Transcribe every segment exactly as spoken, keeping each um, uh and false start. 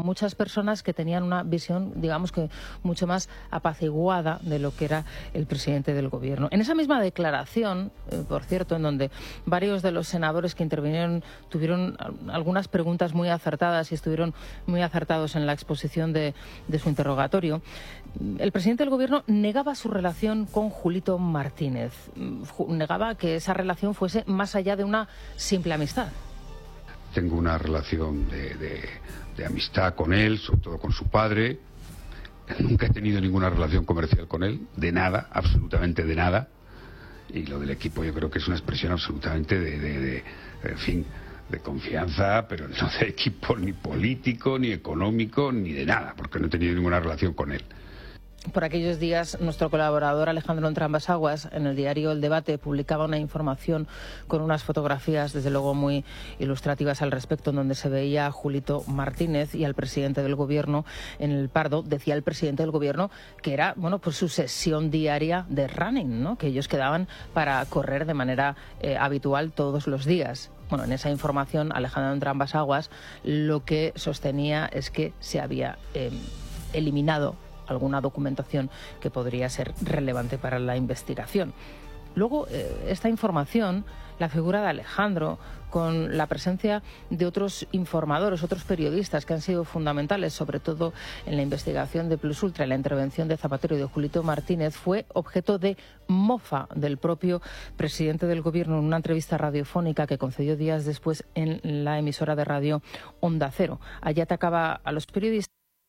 muchas personas que tenían una visión, digamos que mucho más apaciguada de lo que era el presidente del gobierno. En esa misma declaración, eh, por cierto, en donde varios de los senadores que intervinieron tuvieron algunas preguntas muy acertadas y estuvieron muy acertados en la exposición de, de su interrogatorio, el presidente del gobierno negaba su relación con Julito Martínez, negaba que esa relación fuese más allá de una simple amistad. Tengo una relación de, de, de amistad con él, sobre todo con su padre. Nunca he tenido ninguna relación comercial con él, de nada, absolutamente de nada. Y lo del equipo yo creo que es una expresión absolutamente de, de, de en fin, de confianza, pero no de equipo ni político, ni económico, ni de nada, porque no he tenido ninguna relación con él. Por aquellos días, nuestro colaborador Alejandro Entrambas-Aguas, en el diario El Debate, publicaba una información con unas fotografías, desde luego muy ilustrativas al respecto, en donde se veía a Julito Martínez y al presidente del gobierno en el Pardo. Decía el presidente del gobierno que era, bueno, pues su sesión diaria de running, ¿no?, que ellos quedaban para correr de manera eh, habitual todos los días. Bueno, en esa información, Alejandro Entrambas-Aguas lo que sostenía es que se había eh, eliminado alguna documentación que podría ser relevante para la investigación. Luego, eh, esta información, la figura de Alejandro, con la presencia de otros informadores, otros periodistas que han sido fundamentales, sobre todo en la investigación de Plus Ultra, en la intervención de Zapatero y de Julito Martínez, fue objeto de mofa del propio presidente del gobierno en una entrevista radiofónica que concedió días después en la emisora de radio Onda Cero. Allí atacaba a los periodistas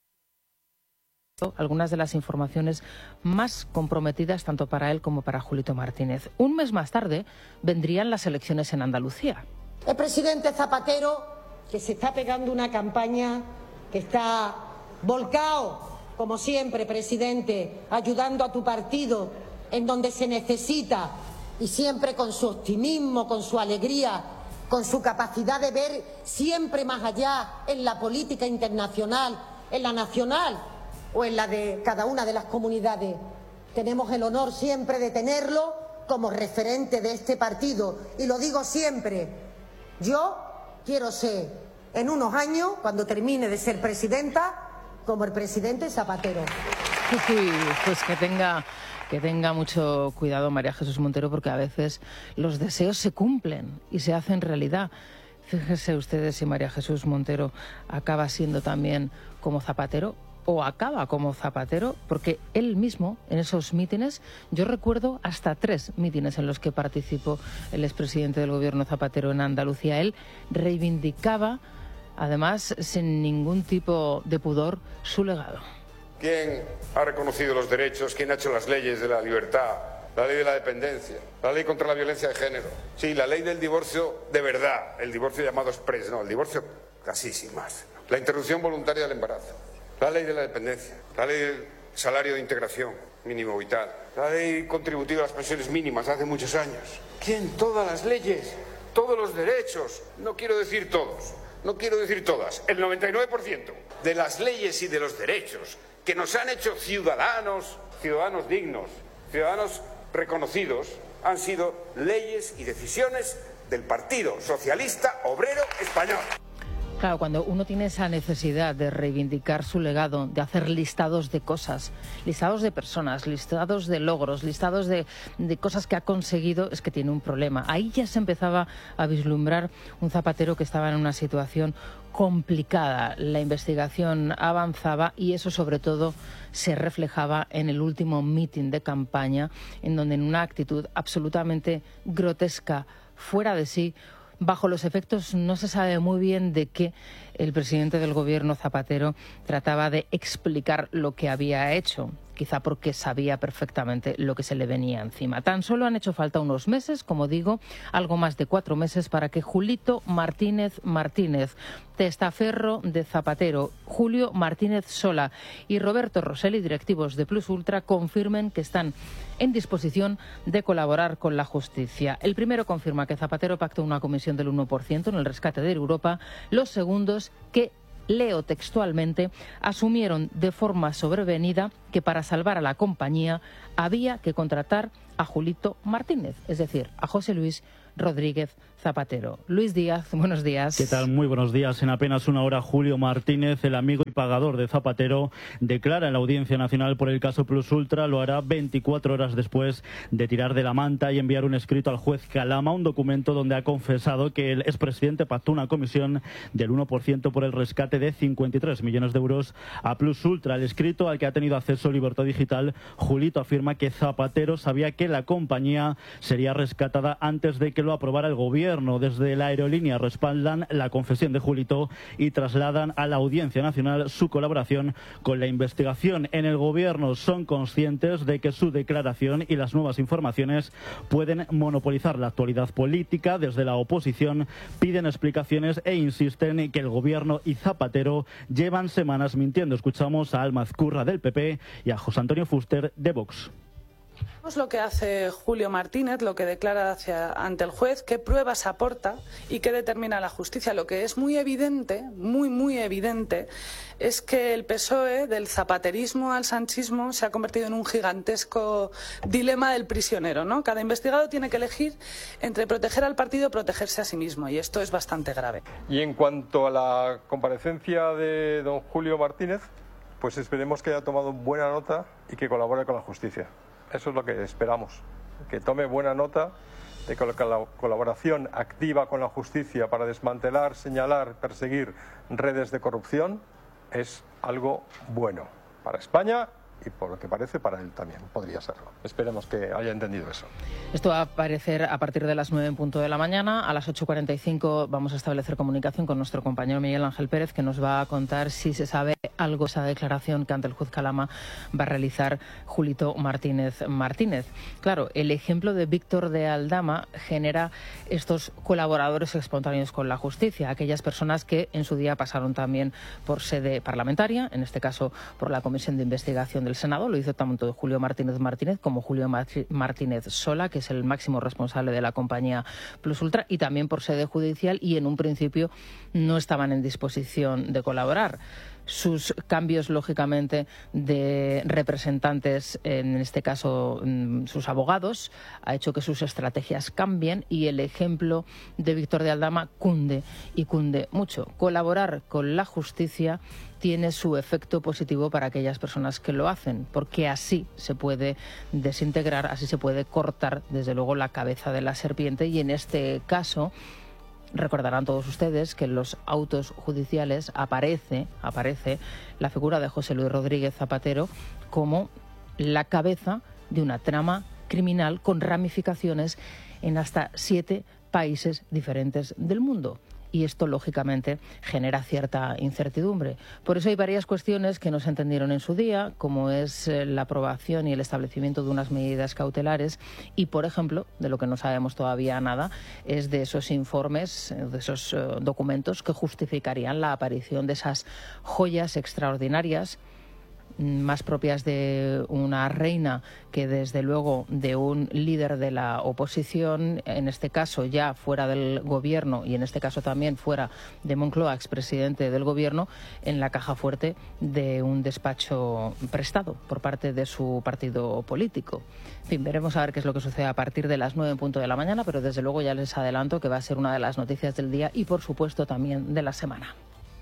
algunas de las informaciones más comprometidas tanto para él como para Julito Martínez. Un mes más tarde vendrían las elecciones en Andalucía. El presidente Zapatero, que se está pegando una campaña, que está volcado, como siempre, presidente, ayudando a tu partido en donde se necesita, y siempre con su optimismo, con su alegría, con su capacidad de ver siempre más allá en la política internacional, en la nacional o en la de cada una de las comunidades. Tenemos el honor siempre de tenerlo como referente de este partido. Y lo digo siempre, yo quiero ser, en unos años, cuando termine de ser presidenta, como el presidente Zapatero. Uy, pues que tenga, que tenga mucho cuidado María Jesús Montero, porque a veces los deseos se cumplen y se hacen realidad. Fíjense ustedes si María Jesús Montero acaba siendo también como Zapatero, o acaba como Zapatero, porque él mismo, en esos mítines, yo recuerdo hasta tres mítines en los que participó el expresidente del gobierno Zapatero en Andalucía. Él reivindicaba, además, sin ningún tipo de pudor, su legado. ¿Quién ha reconocido los derechos? ¿Quién ha hecho las leyes de la libertad? La ley de la dependencia, la ley contra la violencia de género. Sí, la ley del divorcio de verdad, el divorcio llamado express, no, el divorcio casi sin más. La interrupción voluntaria del embarazo. La ley de la dependencia, la ley del salario de integración mínimo vital, la ley contributiva de las pensiones mínimas hace muchos años. ¿Quién? Todas las leyes, todos los derechos, no quiero decir todos, no quiero decir todas, el noventa y nueve por ciento de las leyes y de los derechos que nos han hecho ciudadanos, ciudadanos dignos, ciudadanos reconocidos, han sido leyes y decisiones del Partido Socialista Obrero Español. Claro, cuando uno tiene esa necesidad de reivindicar su legado, de hacer listados de cosas, listados de personas, listados de logros, listados de, de cosas que ha conseguido, es que tiene un problema. Ahí ya se empezaba a vislumbrar un Zapatero que estaba en una situación complicada. La investigación avanzaba y eso sobre todo se reflejaba en el último mitin de campaña, en donde en una actitud absolutamente grotesca, fuera de sí, bajo los efectos no se sabe muy bien de qué, el presidente del gobierno Zapatero trataba de explicar lo que había hecho, quizá porque sabía perfectamente lo que se le venía encima. Tan solo han hecho falta unos meses, como digo, algo más de cuatro meses, para que Julito Martínez Martínez, testaferro de Zapatero, Julio Martínez Sola y Roberto Rosselli, directivos de Plus Ultra, confirmen que están en disposición de colaborar con la justicia. El primero confirma que Zapatero pactó una comisión del uno por ciento en el rescate de Europa. Los segundos, que, leo textualmente, asumieron de forma sobrevenida que para salvar a la compañía había que contratar a Julito Martínez, es decir, a José Luis Rodríguez Zapatero. Luis Díaz, buenos días. ¿Qué tal? Muy buenos días. En apenas una hora, Julio Martínez, el amigo y pagador de Zapatero, declara en la Audiencia Nacional por el caso Plus Ultra. Lo hará veinticuatro horas después de tirar de la manta y enviar un escrito al juez Calama, un documento donde ha confesado que el expresidente pactó una comisión del uno por ciento por el rescate de cincuenta y tres millones de euros a Plus Ultra. El escrito, al que ha tenido acceso Libertad Digital, Julito afirma que Zapatero sabía que la compañía sería rescatada antes de que lo aprobara el gobierno. Desde la aerolínea respaldan la confesión de Julito y trasladan a la Audiencia Nacional su colaboración con la investigación. En el gobierno son conscientes de que su declaración y las nuevas informaciones pueden monopolizar la actualidad política. Desde la oposición piden explicaciones e insisten en que el gobierno y Zapatero llevan semanas mintiendo. Escuchamos a Alma Azcurra del P P y a José Antonio Fuster de Vox. Es lo que hace Julio Martínez, lo que declara hacia, ante el juez, qué pruebas aporta y qué determina la justicia. Lo que es muy evidente, muy, muy evidente, es que el P S O E, del zapaterismo al sanchismo, se ha convertido en un gigantesco dilema del prisionero, ¿no? Cada investigado tiene que elegir entre proteger al partido o protegerse a sí mismo, y esto es bastante grave. Y en cuanto a la comparecencia de don Julio Martínez, pues esperemos que haya tomado buena nota y que colabore con la justicia. Eso es lo que esperamos, que tome buena nota de que la colaboración activa con la justicia para desmantelar, señalar, perseguir redes de corrupción es algo bueno para España y, por lo que parece, para él también podría serlo. Esperemos que haya entendido eso. Esto va a aparecer a partir de las nueve en punto de la mañana. A las ocho cuarenta y cinco vamos a establecer comunicación con nuestro compañero Miguel Ángel Pérez, que nos va a contar si se sabe algo de esa declaración que ante el juez Calama va a realizar Julito Martínez Martínez. Claro, el ejemplo de Víctor de Aldama genera estos colaboradores espontáneos con la justicia, aquellas personas que en su día pasaron también por sede parlamentaria, en este caso por la Comisión de Investigación del Senado. Lo hizo tanto Julio Martínez Martínez como Julio Martínez Sola, que es el máximo responsable de la compañía Plus Ultra, y también por sede judicial, y en un principio no estaban en disposición de colaborar. Sus cambios, lógicamente, de representantes, en este caso sus abogados, ha hecho que sus estrategias cambien, y el ejemplo de Víctor de Aldama cunde y cunde mucho. Colaborar con la justicia tiene su efecto positivo para aquellas personas que lo hacen, porque así se puede desintegrar, así se puede cortar, desde luego, la cabeza de la serpiente, y en este caso recordarán todos ustedes que en los autos judiciales aparece, aparece la figura de José Luis Rodríguez Zapatero como la cabeza de una trama criminal con ramificaciones en hasta siete países diferentes del mundo. Y esto, lógicamente, genera cierta incertidumbre. Por eso hay varias cuestiones que no se entendieron en su día, como es la aprobación y el establecimiento de unas medidas cautelares. Y, por ejemplo, de lo que no sabemos todavía nada, es de esos informes, de esos uh, documentos que justificarían la aparición de esas joyas extraordinarias, más propias de una reina que, desde luego, de un líder de la oposición, en este caso ya fuera del gobierno y en este caso también fuera de Moncloa, expresidente del gobierno, en la caja fuerte de un despacho prestado por parte de su partido político. En fin, veremos a ver qué es lo que sucede a partir de las nueve en punto de la mañana, pero desde luego ya les adelanto que va a ser una de las noticias del día y, por supuesto, también de la semana.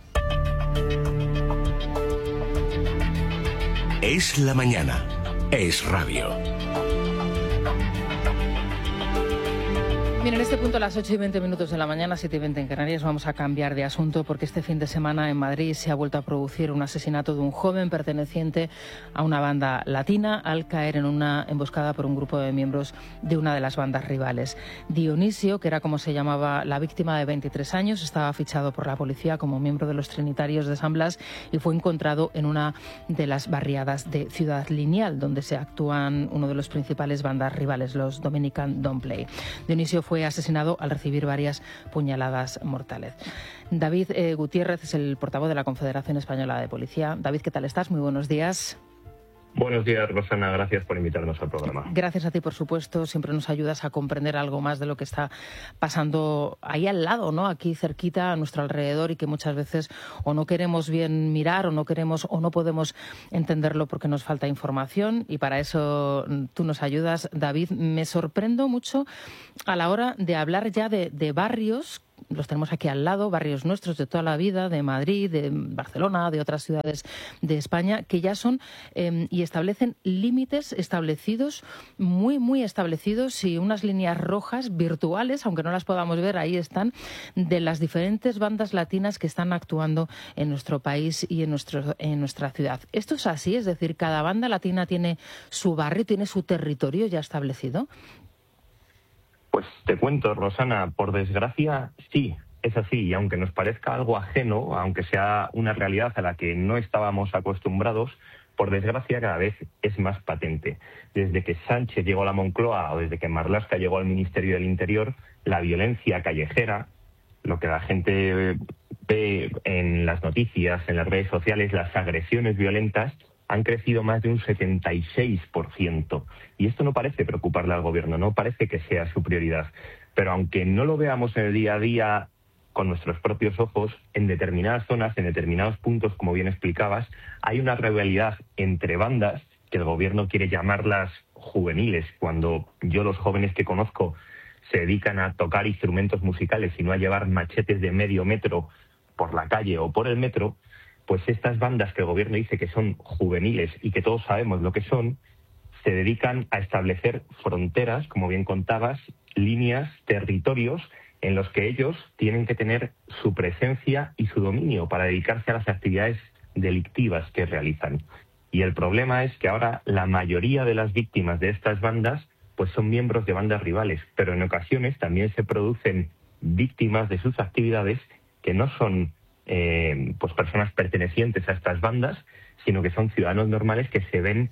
Es la mañana. Es radio. Bien, en este punto, a las ocho y veinte minutos de la mañana, siete y veinte en Canarias, vamos a cambiar de asunto, porque este fin de semana en Madrid se ha vuelto a producir un asesinato de un joven perteneciente a una banda latina al caer en una emboscada por un grupo de miembros de una de las bandas rivales. Dionisio, que era como se llamaba la víctima, de veintitrés años, estaba fichado por la policía como miembro de los Trinitarios de San Blas y fue encontrado en una de las barriadas de Ciudad Lineal, donde se actúan uno de los principales bandas rivales, los Dominican Don't Play. Dionisio fue fue asesinado al recibir varias puñaladas mortales. David eh, Gutiérrez es el portavoz de la Confederación Española de Policía. David, ¿qué tal estás? Muy buenos días. Buenos días, Rosana. Gracias por invitarnos al programa. Gracias a ti, por supuesto. Siempre nos ayudas a comprender algo más de lo que está pasando ahí al lado, ¿no? Aquí cerquita, a nuestro alrededor, y que muchas veces o no queremos bien mirar o no queremos o no podemos entenderlo porque nos falta información, y para eso tú nos ayudas, David. Me sorprendo mucho a la hora de hablar ya de, de barrios los tenemos aquí al lado, barrios nuestros de toda la vida, de Madrid, de Barcelona, de otras ciudades de España, que ya son eh, y establecen límites establecidos, muy, muy establecidos, y unas líneas rojas virtuales, aunque no las podamos ver, ahí están, de las diferentes bandas latinas que están actuando en nuestro país y en, nuestro, en nuestra ciudad. ¿Esto es así? Es decir, ¿cada banda latina tiene su barrio, tiene su territorio ya establecido? Pues te cuento, Rosana, por desgracia, sí, es así. Y aunque nos parezca algo ajeno, aunque sea una realidad a la que no estábamos acostumbrados, por desgracia cada vez es más patente. Desde que Sánchez llegó a la Moncloa o desde que Marlaska llegó al Ministerio del Interior, la violencia callejera, lo que la gente ve en las noticias, en las redes sociales, las agresiones violentas, han crecido más de un setenta y seis por ciento. Y esto no parece preocuparle al gobierno, no parece que sea su prioridad. Pero aunque no lo veamos en el día a día con nuestros propios ojos, en determinadas zonas, en determinados puntos, como bien explicabas, hay una rivalidad entre bandas, que el gobierno quiere llamarlas juveniles, cuando yo los jóvenes que conozco se dedican a tocar instrumentos musicales y no a llevar machetes de medio metro por la calle o por el metro, pues estas bandas que el gobierno dice que son juveniles y que todos sabemos lo que son, se dedican a establecer fronteras, como bien contabas, líneas, territorios en los que ellos tienen que tener su presencia y su dominio para dedicarse a las actividades delictivas que realizan. Y el problema es que ahora la mayoría de las víctimas de estas bandas pues son miembros de bandas rivales, pero en ocasiones también se producen víctimas de sus actividades que no son eh, pues personas pertenecientes a estas bandas, sino que son ciudadanos normales que se ven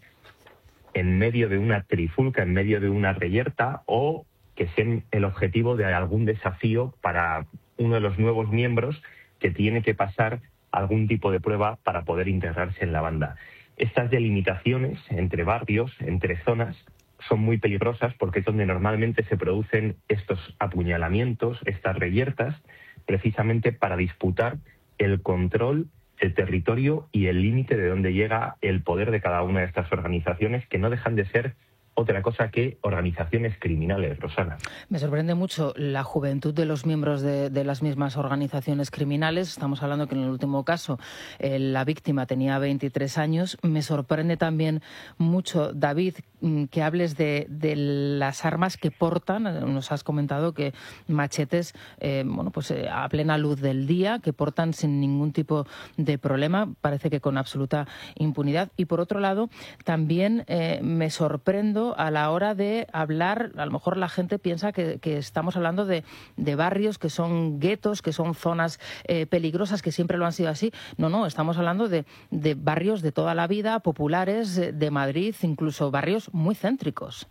en medio de una trifulca, en medio de una reyerta, o que sean el objetivo de algún desafío para uno de los nuevos miembros que tiene que pasar algún tipo de prueba para poder integrarse en la banda. Estas delimitaciones entre barrios, entre zonas, son muy peligrosas porque es donde normalmente se producen estos apuñalamientos, estas reyertas, precisamente para disputar el control, el territorio y el límite de donde llega el poder de cada una de estas organizaciones, que no dejan de ser otra cosa que organizaciones criminales, Rosana. Me sorprende mucho la juventud de los miembros de, de las mismas organizaciones criminales. Estamos hablando que en el último caso eh, la víctima tenía veintitrés años. Me sorprende también mucho, David, que hables de, de las armas que portan. Nos has comentado que machetes, eh, bueno, pues eh, a plena luz del día, que portan sin ningún tipo de problema, parece que con absoluta impunidad. Y por otro lado, también eh, me sorprendo a la hora de hablar. A lo mejor la gente piensa que, que estamos hablando de, de barrios que son guetos, que son zonas eh, peligrosas, que siempre lo han sido así. No, no, estamos hablando de, de barrios de toda la vida, populares, de Madrid, incluso barrios muy céntricos.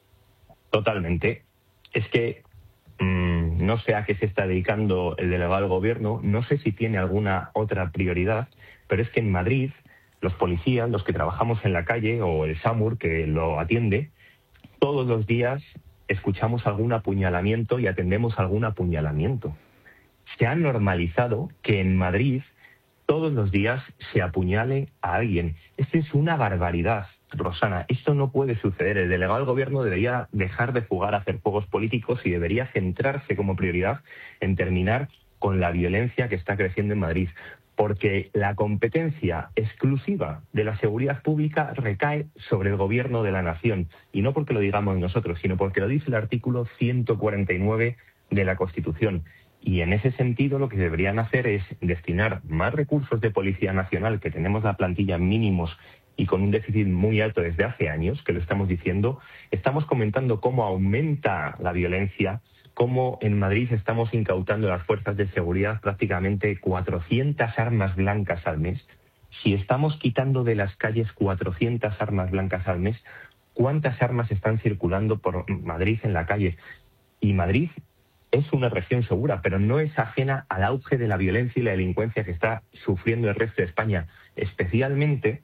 Totalmente. Es que mmm, no sé a qué se está dedicando el delegado del gobierno, no sé si tiene alguna otra prioridad, pero es que en Madrid los policías, los que trabajamos en la calle, o el SAMUR que lo atiende, todos los días escuchamos algún apuñalamiento y atendemos algún apuñalamiento. Se ha normalizado que en Madrid todos los días se apuñale a alguien. Esto es una barbaridad, Rosana. Esto no puede suceder. El delegado del gobierno debería dejar de jugar a hacer juegos políticos y debería centrarse como prioridad en terminar con la violencia que está creciendo en Madrid. Porque la competencia exclusiva de la seguridad pública recae sobre el gobierno de la nación. Y no porque lo digamos nosotros, sino porque lo dice el artículo ciento cuarenta y nueve de la Constitución. Y en ese sentido lo que deberían hacer es destinar más recursos de Policía Nacional, que tenemos la plantilla mínimos y con un déficit muy alto desde hace años, que lo estamos diciendo. Estamos comentando cómo aumenta la violencia, cómo en Madrid estamos incautando las fuerzas de seguridad prácticamente cuatrocientas armas blancas al mes. Si estamos quitando de las calles cuatrocientas armas blancas al mes, ¿cuántas armas están circulando por Madrid en la calle? Y Madrid es una región segura, pero no es ajena al auge de la violencia y la delincuencia que está sufriendo el resto de España, especialmente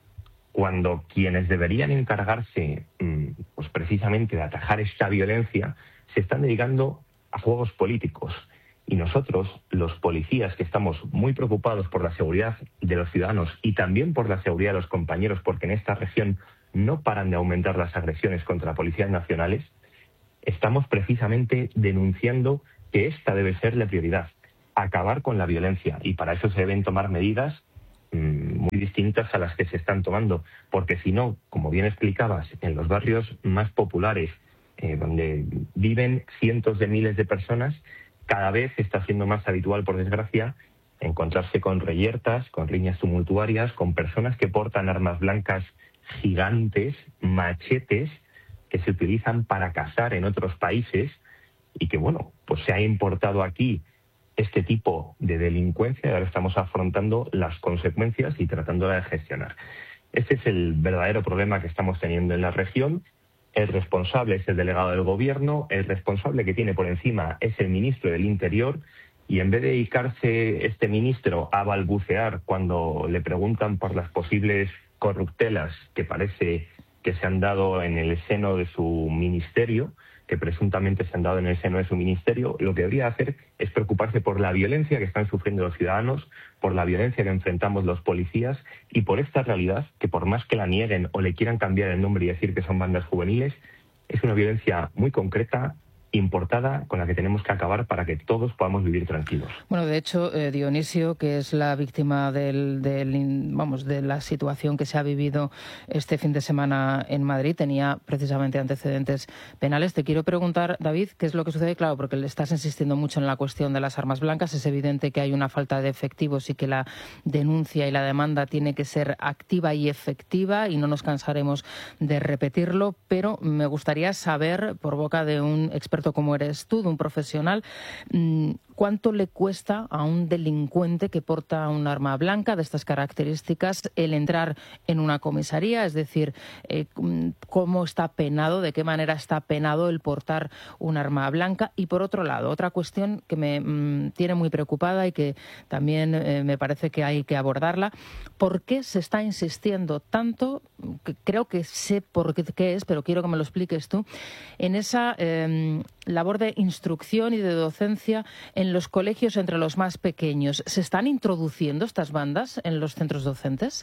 cuando quienes deberían encargarse pues precisamente de atajar esta violencia se están dedicando a juegos políticos. Y nosotros, los policías, que estamos muy preocupados por la seguridad de los ciudadanos y también por la seguridad de los compañeros, porque en esta región no paran de aumentar las agresiones contra policías nacionales, estamos precisamente denunciando que esta debe ser la prioridad, acabar con la violencia, y para eso se deben tomar medidas mmm, muy distintas a las que se están tomando, porque si no, como bien explicabas, en los barrios más populares, eh, donde viven cientos de miles de personas, cada vez está siendo más habitual, por desgracia, encontrarse con reyertas, con riñas tumultuarias, con personas que portan armas blancas gigantes, machetes, que se utilizan para cazar en otros países, y que, bueno, pues se ha importado aquí este tipo de delincuencia y ahora estamos afrontando las consecuencias y tratándola de gestionar. Este es el verdadero problema que estamos teniendo en la región. El responsable es el delegado del gobierno, el responsable que tiene por encima es el ministro del Interior, y en vez de dedicarse este ministro a balbucear cuando le preguntan por las posibles corruptelas que parece que se han dado en el seno de su ministerio, que presuntamente se han dado en el seno de su ministerio, lo que debería hacer es preocuparse por la violencia que están sufriendo los ciudadanos, por la violencia que enfrentamos los policías y por esta realidad que, por más que la nieguen o le quieran cambiar el nombre y decir que son bandas juveniles, es una violencia muy concreta, importada, con la que tenemos que acabar para que todos podamos vivir tranquilos. Bueno, de hecho, eh, Dionisio, que es la víctima del, del, vamos, de la situación que se ha vivido este fin de semana en Madrid, tenía precisamente antecedentes penales. Te quiero preguntar, David, ¿qué es lo que sucede? Claro, porque le estás insistiendo mucho en la cuestión de las armas blancas. Es evidente que hay una falta de efectivos y que la denuncia y la demanda tiene que ser activa y efectiva, y no nos cansaremos de repetirlo, pero me gustaría saber, por boca de un experto como eres tú, de un profesional, ¿cuánto le cuesta a un delincuente que porta un arma blanca de estas características el entrar en una comisaría? Es decir, eh, ¿cómo está penado, de qué manera está penado el portar un arma blanca? Y por otro lado, otra cuestión que me mmm, tiene muy preocupada y que también eh, me parece que hay que abordarla, ¿por qué se está insistiendo tanto, que creo que sé por qué, qué es, pero quiero que me lo expliques tú, en esa eh, labor de instrucción y de docencia en los colegios entre los más pequeños? ¿Se están introduciendo estas bandas en los centros docentes?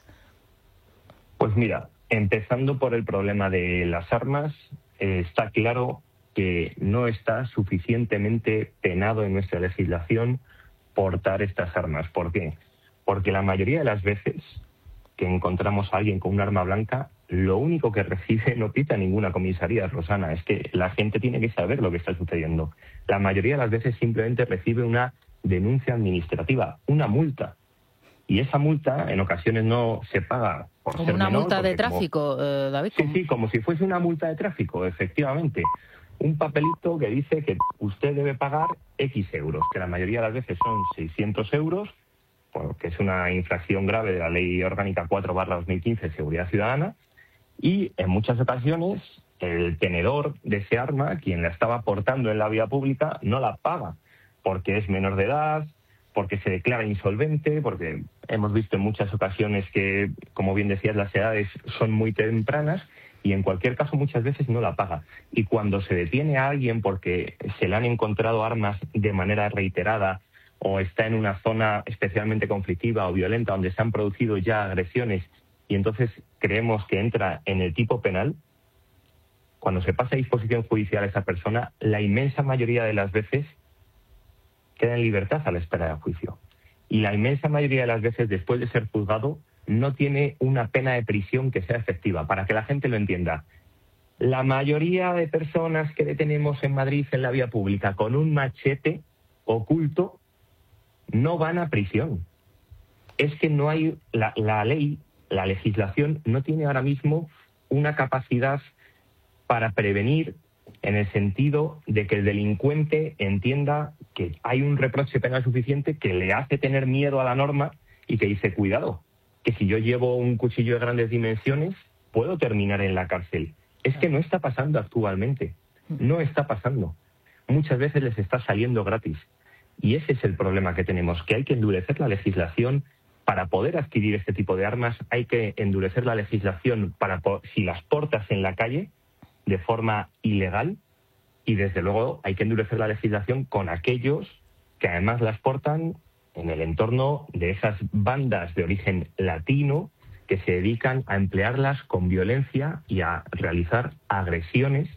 Pues mira, empezando por el problema de las armas, eh, está claro que no está suficientemente penado en nuestra legislación portar estas armas. ¿Por qué? Porque la mayoría de las veces que encontramos a alguien con un arma blanca, lo único que recibe no pita ninguna comisaría, Rosana. Es que la gente tiene que saber lo que está sucediendo. La mayoría de las veces simplemente recibe una denuncia administrativa, una multa. Y esa multa en ocasiones no se paga por como ser una menor, multa de como... tráfico, eh, David. Sí, sí, como si fuese una multa de tráfico, efectivamente. Un papelito que dice que usted debe pagar X euros, que la mayoría de las veces son seiscientos euros, porque es una infracción grave de la Ley Orgánica cuatro barra dos mil quince, Seguridad Ciudadana, y en muchas ocasiones el tenedor de ese arma, quien la estaba portando en la vía pública, no la paga, porque es menor de edad, porque se declara insolvente, porque hemos visto en muchas ocasiones que, como bien decías, las edades son muy tempranas, y en cualquier caso muchas veces no la paga. Y cuando se detiene a alguien porque se le han encontrado armas de manera reiterada, o está en una zona especialmente conflictiva o violenta donde se han producido ya agresiones y entonces creemos que entra en el tipo penal, cuando se pasa a disposición judicial a esa persona, la inmensa mayoría de las veces queda en libertad a la espera de juicio. Y la inmensa mayoría de las veces, después de ser juzgado, no tiene una pena de prisión que sea efectiva. Para que la gente lo entienda, la mayoría de personas que detenemos en Madrid en la vía pública con un machete oculto no van a prisión. Es que no hay, la, la ley, la legislación no tiene ahora mismo una capacidad para prevenir, en el sentido de que el delincuente entienda que hay un reproche penal suficiente que le hace tener miedo a la norma y que dice, cuidado, que si yo llevo un cuchillo de grandes dimensiones puedo terminar en la cárcel. Es que no está pasando actualmente, no está pasando. Muchas veces les está saliendo gratis. Y ese es el problema que tenemos, que hay que endurecer la legislación para poder adquirir este tipo de armas. Hay que endurecer la legislación para, si las portas en la calle de forma ilegal, y desde luego hay que endurecer la legislación con aquellos que además las portan en el entorno de esas bandas de origen latino que se dedican a emplearlas con violencia y a realizar agresiones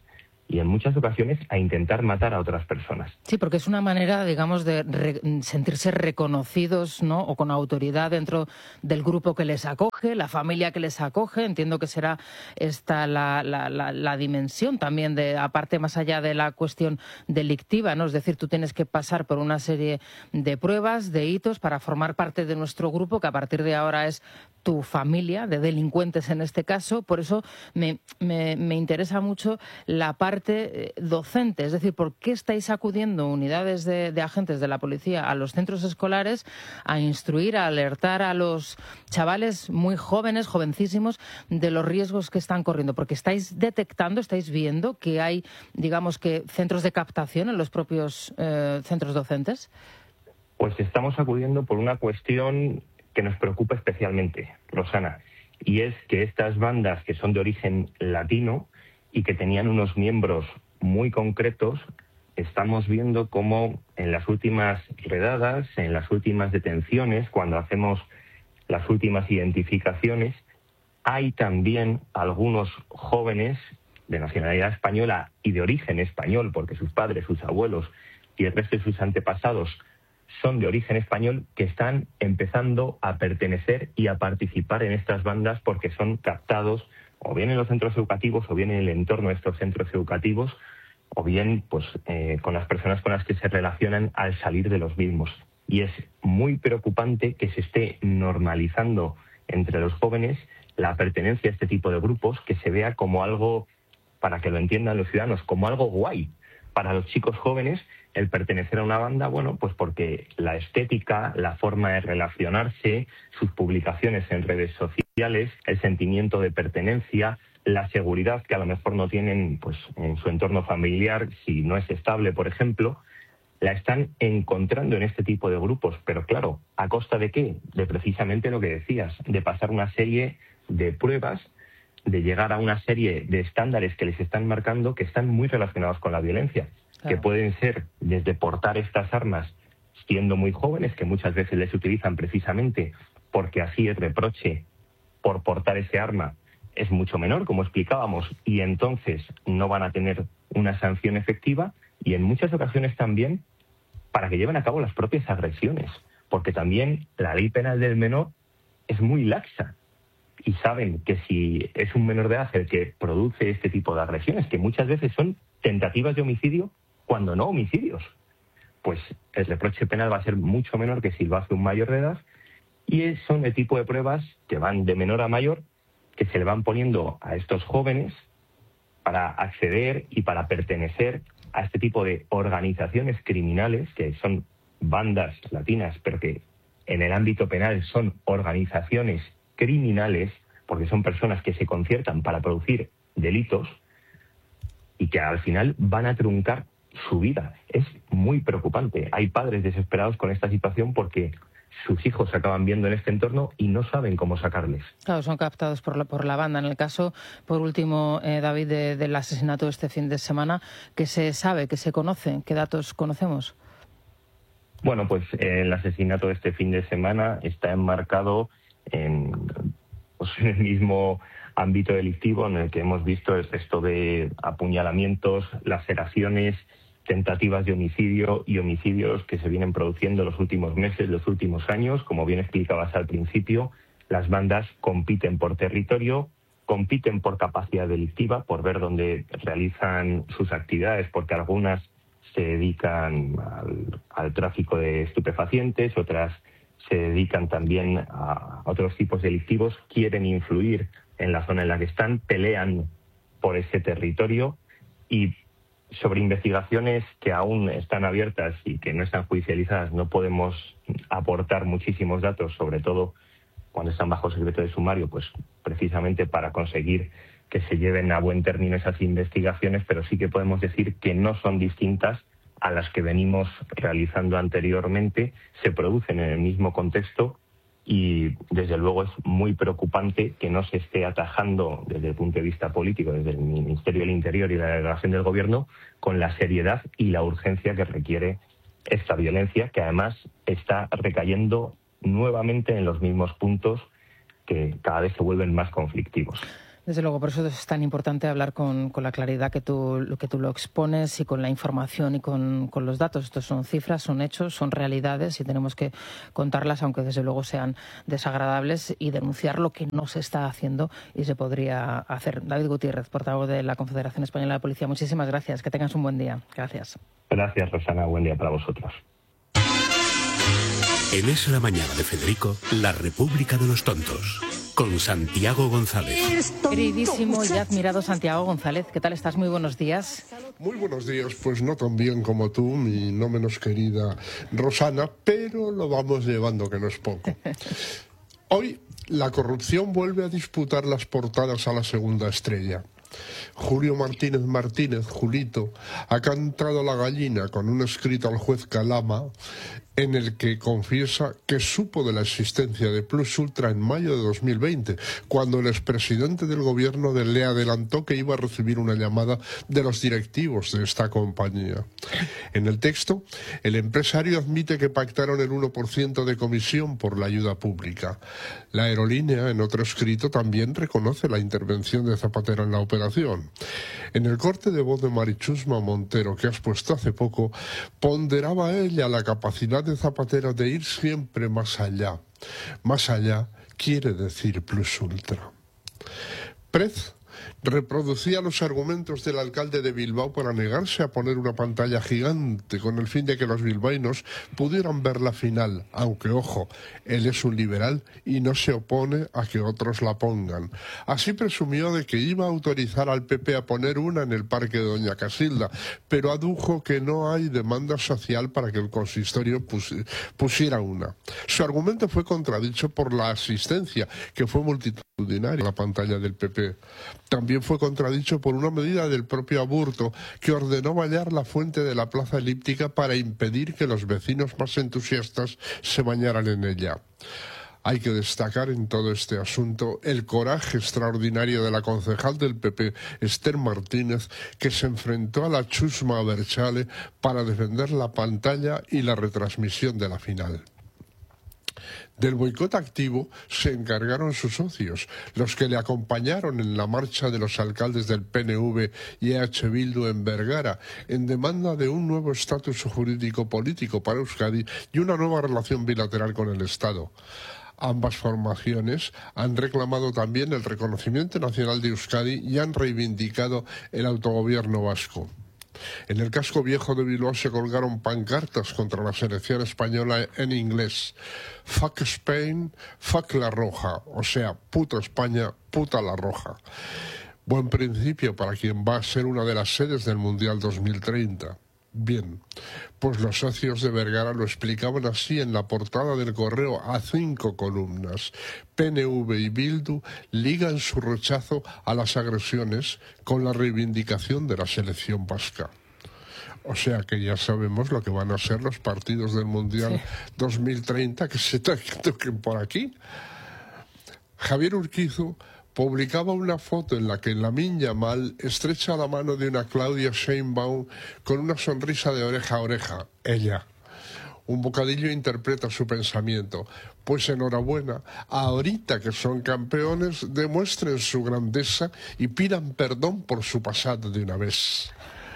y en muchas ocasiones a intentar matar a otras personas. Sí, porque es una manera, digamos, de re- sentirse reconocidos, ¿no? O con autoridad dentro del grupo que les acoge, la familia que les acoge. Entiendo que será esta la, la, la, la dimensión también, de, aparte más allá de la cuestión delictiva, ¿no? Es decir, tú tienes que pasar por una serie de pruebas, de hitos para formar parte de nuestro grupo, que a partir de ahora es tu familia, de delincuentes en este caso. Por eso me, me, me interesa mucho la parte docente, es decir, ¿por qué estáis acudiendo unidades de, de agentes de la policía a los centros escolares a instruir, a alertar a los chavales muy jóvenes, jovencísimos, de los riesgos que están corriendo? Porque estáis detectando, estáis viendo que hay, digamos, que centros de captación en los propios eh, centros docentes. Pues estamos acudiendo por una cuestión que nos preocupa especialmente, Rosana, y es que estas bandas que son de origen latino y que tenían unos miembros muy concretos, estamos viendo cómo en las últimas redadas, en las últimas detenciones, cuando hacemos las últimas identificaciones, hay también algunos jóvenes de nacionalidad española y de origen español, porque sus padres, sus abuelos y el resto de sus antepasados son de origen español, que están empezando a pertenecer y a participar en estas bandas porque son captados o bien en los centros educativos o bien en el entorno de estos centros educativos o bien pues eh, con las personas con las que se relacionan al salir de los mismos. Y es muy preocupante que se esté normalizando entre los jóvenes la pertenencia a este tipo de grupos, que se vea como algo, para que lo entiendan los ciudadanos, como algo guay para los chicos jóvenes el pertenecer a una banda, bueno, pues porque la estética, la forma de relacionarse, sus publicaciones en redes sociales, el sentimiento de pertenencia, la seguridad que a lo mejor no tienen pues en su entorno familiar, si no es estable, por ejemplo, la están encontrando en este tipo de grupos. Pero claro, ¿a costa de qué? De precisamente lo que decías, de pasar una serie de pruebas, de llegar a una serie de estándares que les están marcando que están muy relacionados con la violencia. Claro. Que pueden ser desde portar estas armas siendo muy jóvenes, que muchas veces les utilizan precisamente porque así el reproche por portar ese arma es mucho menor, como explicábamos, y entonces no van a tener una sanción efectiva, y en muchas ocasiones también para que lleven a cabo las propias agresiones, porque también la ley penal del menor es muy laxa, y saben que si es un menor de edad el que produce este tipo de agresiones, que muchas veces son tentativas de homicidio cuando no homicidios, pues el reproche penal va a ser mucho menor que si lo hace un mayor de edad, y son el tipo de pruebas que van de menor a mayor, que se le van poniendo a estos jóvenes para acceder y para pertenecer a este tipo de organizaciones criminales, que son bandas latinas, pero que en el ámbito penal son organizaciones criminales, porque son personas que se conciertan para producir delitos y que al final van a truncar su vida. Es muy preocupante. Hay padres desesperados con esta situación porque sus hijos se acaban viendo en este entorno y no saben cómo sacarles. Claro, son captados por la, por la banda. En el caso, por último, eh, David, de, del asesinato de este fin de semana, ¿qué se sabe, qué se conoce? ¿Qué datos conocemos? Bueno, pues eh, el asesinato de este fin de semana está enmarcado en, pues, en el mismo ámbito delictivo en el que hemos visto el resto de apuñalamientos, laceraciones, tentativas de homicidio y homicidios que se vienen produciendo los últimos meses, los últimos años. Como bien explicabas al principio, las bandas compiten por territorio, compiten por capacidad delictiva, por ver dónde realizan sus actividades, porque algunas se dedican al, al tráfico de estupefacientes, otras se dedican también a otros tipos delictivos, quieren influir en la zona en la que están, pelean por ese territorio. Y sobre investigaciones que aún están abiertas y que no están judicializadas no podemos aportar muchísimos datos, sobre todo cuando están bajo secreto de sumario, pues precisamente para conseguir que se lleven a buen término esas investigaciones, pero sí que podemos decir que no son distintas a las que venimos realizando anteriormente, se producen en el mismo contexto y desde luego es muy preocupante que no se esté atajando desde el punto de vista político, desde el Ministerio del Interior y la delegación del Gobierno, con la seriedad y la urgencia que requiere esta violencia, que además está recayendo nuevamente en los mismos puntos que cada vez se vuelven más conflictivos. Desde luego, por eso es tan importante hablar con, con la claridad que tú, que tú lo expones y con la información y con, con los datos. Estos son cifras, son hechos, son realidades y tenemos que contarlas, aunque desde luego sean desagradables, y denunciar lo que no se está haciendo y se podría hacer. David Gutiérrez, portavoz de la Confederación Española de Policía, muchísimas gracias. Que tengas un buen día. Gracias. Gracias, Rosana. Buen día para vosotros. En Es la Mañana de Federico, la República de los Tontos, con Santiago González. Queridísimo y admirado Santiago González, ¿qué tal estás? Muy buenos días. Muy buenos días, pues no tan bien como tú, mi no menos querida Rosana, pero lo vamos llevando, que no es poco. Hoy la corrupción vuelve a disputar las portadas a la segunda estrella. Julio Martínez Martínez, Julito, ha cantado la gallina con un escrito al juez Calama en el que confiesa que supo de la existencia de Plus Ultra en mayo de dos mil veinte, cuando el expresidente del gobierno de le adelantó que iba a recibir una llamada de los directivos de esta compañía. En el texto, el empresario admite que pactaron el uno por ciento de comisión por la ayuda pública. La aerolínea, en otro escrito, también reconoce la intervención de Zapatero en la operación. En el corte de voz de Marichusma Montero, que has puesto hace poco, ponderaba ella la capacidad de Zapatero de ir siempre más allá. Más allá quiere decir Plus Ultra. Prez reproducía los argumentos del alcalde de Bilbao para negarse a poner una pantalla gigante con el fin de que los bilbaínos pudieran ver la final, aunque, ojo, él es un liberal y no se opone a que otros la pongan. Así presumió de que iba a autorizar al P P a poner una en el parque de Doña Casilda, pero adujo que no hay demanda social para que el consistorio pusi- pusiera una. Su argumento fue contradicho por la asistencia, que fue multitudinaria a la pantalla del P P. También fue contradicho por una medida del propio Aburto, que ordenó vallar la fuente de la plaza elíptica para impedir que los vecinos más entusiastas se bañaran en ella. Hay que destacar en todo este asunto el coraje extraordinario de la concejal del P P, Esther Martínez, que se enfrentó a la chusma Abertzale para defender la pantalla y la retransmisión de la final. Del boicot activo se encargaron sus socios, los que le acompañaron en la marcha de los alcaldes del P N V y E H Bildu en Vergara, en demanda de un nuevo estatus jurídico político para Euskadi y una nueva relación bilateral con el Estado. Ambas formaciones han reclamado también el reconocimiento nacional de Euskadi y han reivindicado el autogobierno vasco. En el casco viejo de Bilbao se colgaron pancartas contra la selección española en inglés. Fuck Spain, fuck la roja, o sea, puta España, puta la roja. Buen principio para quien va a ser una de las sedes del Mundial dos mil treinta. Bien, pues los socios de Vergara lo explicaban así en la portada del Correo a cinco columnas. P N V y Bildu ligan su rechazo a las agresiones con la reivindicación de la selección vasca. O sea que ya sabemos lo que van a ser los partidos del Mundial sí. dos mil treinta que se toquen por aquí. Javier Urquizu publicaba una foto en la que Lamine Yamal estrecha la mano de una Claudia Sheinbaum con una sonrisa de oreja a oreja. Ella. Un bocadillo interpreta su pensamiento. Pues enhorabuena, ahorita que son campeones, demuestren su grandeza y pidan perdón por su pasado de una vez.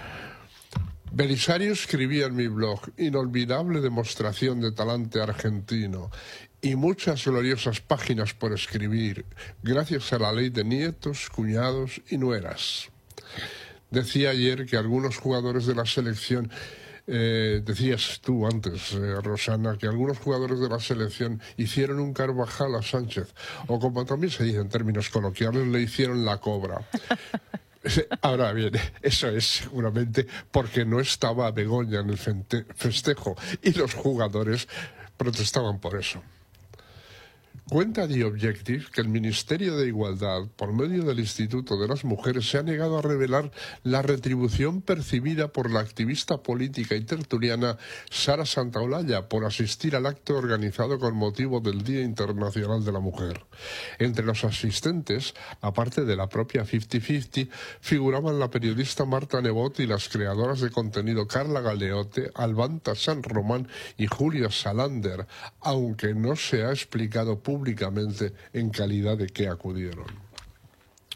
Belisario escribía en mi blog, inolvidable demostración de talante argentino y muchas gloriosas páginas por escribir, gracias a la ley de nietos, cuñados y nueras. Decía ayer que algunos jugadores de la selección, eh, decías tú antes, eh, Rosana, que algunos jugadores de la selección hicieron un Carvajal a Sánchez, o como también se dice en términos coloquiales, le hicieron la cobra. Ahora bien, eso es seguramente porque no estaba Begoña en el festejo y los jugadores protestaban por eso. Cuenta The Objective que el Ministerio de Igualdad, por medio del Instituto de las Mujeres, se ha negado a revelar la retribución percibida por la activista política y tertuliana Sara Santaolalla por asistir al acto organizado con motivo del Día Internacional de la Mujer. Entre los asistentes, aparte de la propia cincuenta cincuenta, figuraban la periodista Marta Nebot y las creadoras de contenido Carla Galeote, Albanta San Román y Julia Salander, aunque no se ha explicado públicamente en calidad de qué acudieron.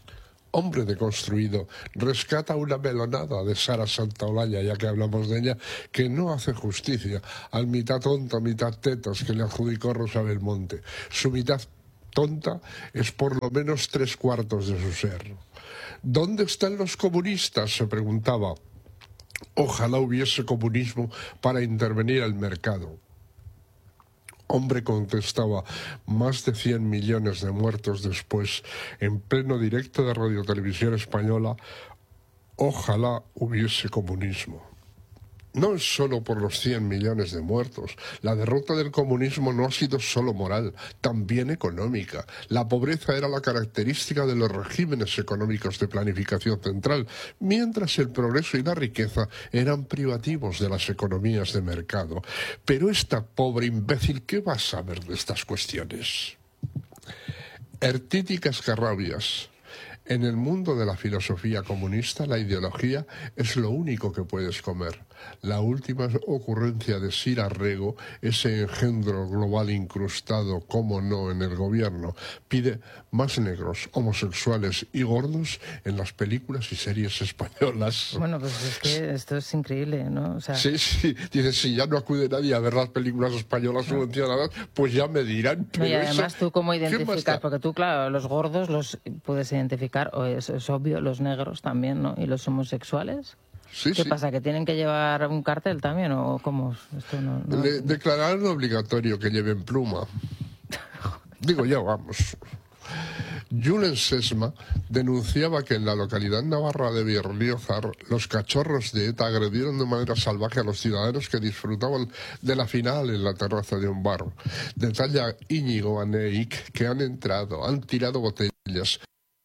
Hombre deconstruido, rescata una melonada de Sara Santaolalla, ya que hablamos de ella, que no hace justicia al mitad tonta, mitad tetas que le adjudicó Rosa Belmonte. Su mitad tonta es por lo menos tres cuartos de su ser. ¿Dónde están los comunistas?, se preguntaba. Ojalá hubiese comunismo para intervenir al mercado. Hombre contestaba, más de cien millones de muertos después, en pleno directo de Radio Televisión Española, ojalá hubiese comunismo. No es solo por los cien millones de muertos. La derrota del comunismo no ha sido solo moral, también económica. La pobreza era la característica de los regímenes económicos de planificación central, mientras el progreso y la riqueza eran privativos de las economías de mercado. Pero esta pobre imbécil, ¿qué va a saber de estas cuestiones? Ertiti Cascarrabias. En el mundo de la filosofía comunista, la ideología es lo único que puedes comer. La última ocurrencia de Sir Arrego, ese engendro global incrustado, como no, en el gobierno, pide más negros, homosexuales y gordos en las películas y series españolas. Bueno, pues es que esto es increíble, ¿no? O sea... Sí, sí. Dice, si ya no acude nadie a ver las películas españolas subvencionadas, pues ya me dirán. Pero no, y además, eso, ¿tú cómo identificas? Porque tú, claro, los gordos los puedes identificar, o es, es obvio, los negros también, ¿no? ¿Y los homosexuales? Sí, ¿Qué sí. pasa? ¿Que tienen que llevar un cartel también? ¿O cómo? Esto no, no... Le declararon obligatorio que lleven pluma. Digo yo, vamos. Julen Sesma denunciaba que en la localidad navarra de Berriozar los cachorros de ETA agredieron de manera salvaje a los ciudadanos que disfrutaban de la final en la terraza de un bar. Detalla Íñigo Aneik que han entrado, han tirado botellas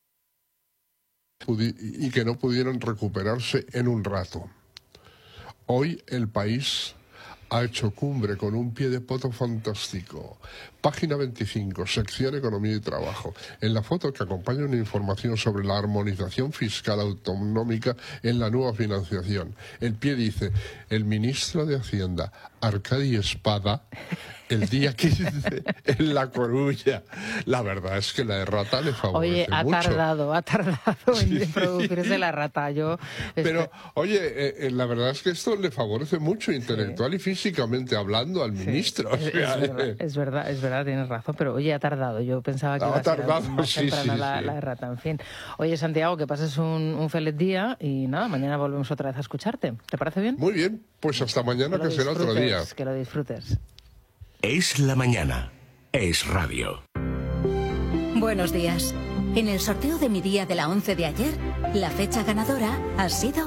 y que no pudieron recuperarse en un rato. Hoy el país ha hecho cumbre con un pie de poto fantástico. Página veinticinco, sección Economía y Trabajo. En la foto que acompaña una información sobre la armonización fiscal autonómica en la nueva financiación. El pie dice, el ministro de Hacienda, Arcadi Espada, el día quince en La Coruña. La verdad es que la errata le favorece Oye, ha mucho. tardado, ha tardado en Sí. producirse la rata. Yo, Pero, este... oye, eh, eh, la verdad es que esto le favorece mucho intelectual sí. y físicamente hablando al sí. ministro. Es, o sea, es, verdad, eh. es verdad, es verdad, tienes razón, pero oye, ha tardado. Yo pensaba que Ha iba a ser tardado, más sí, temprana sí, la, sí. la errata, en fin. Oye, Santiago, que pases un, un feliz día y nada, mañana volvemos otra vez a escucharte. ¿Te parece bien? Muy bien, pues hasta mañana, que, que será otro día. Que lo disfrutes. Es la mañana. Es radio. Buenos días. En el sorteo de mi día de la once de ayer, la fecha ganadora ha sido...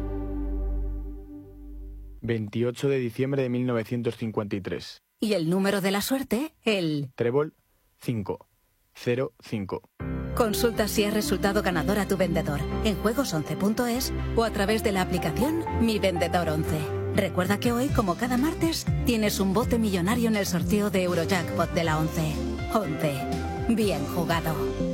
veintiocho de diciembre de mil novecientos cincuenta y tres. Y el número de la suerte, el... Trébol cinco cero cinco. Consulta si has resultado ganador a tu vendedor en juegos once punto es o a través de la aplicación Mi Vendedor once. Recuerda que hoy, como cada martes, tienes un bote millonario en el sorteo de Eurojackpot de la once. once. Bien jugado.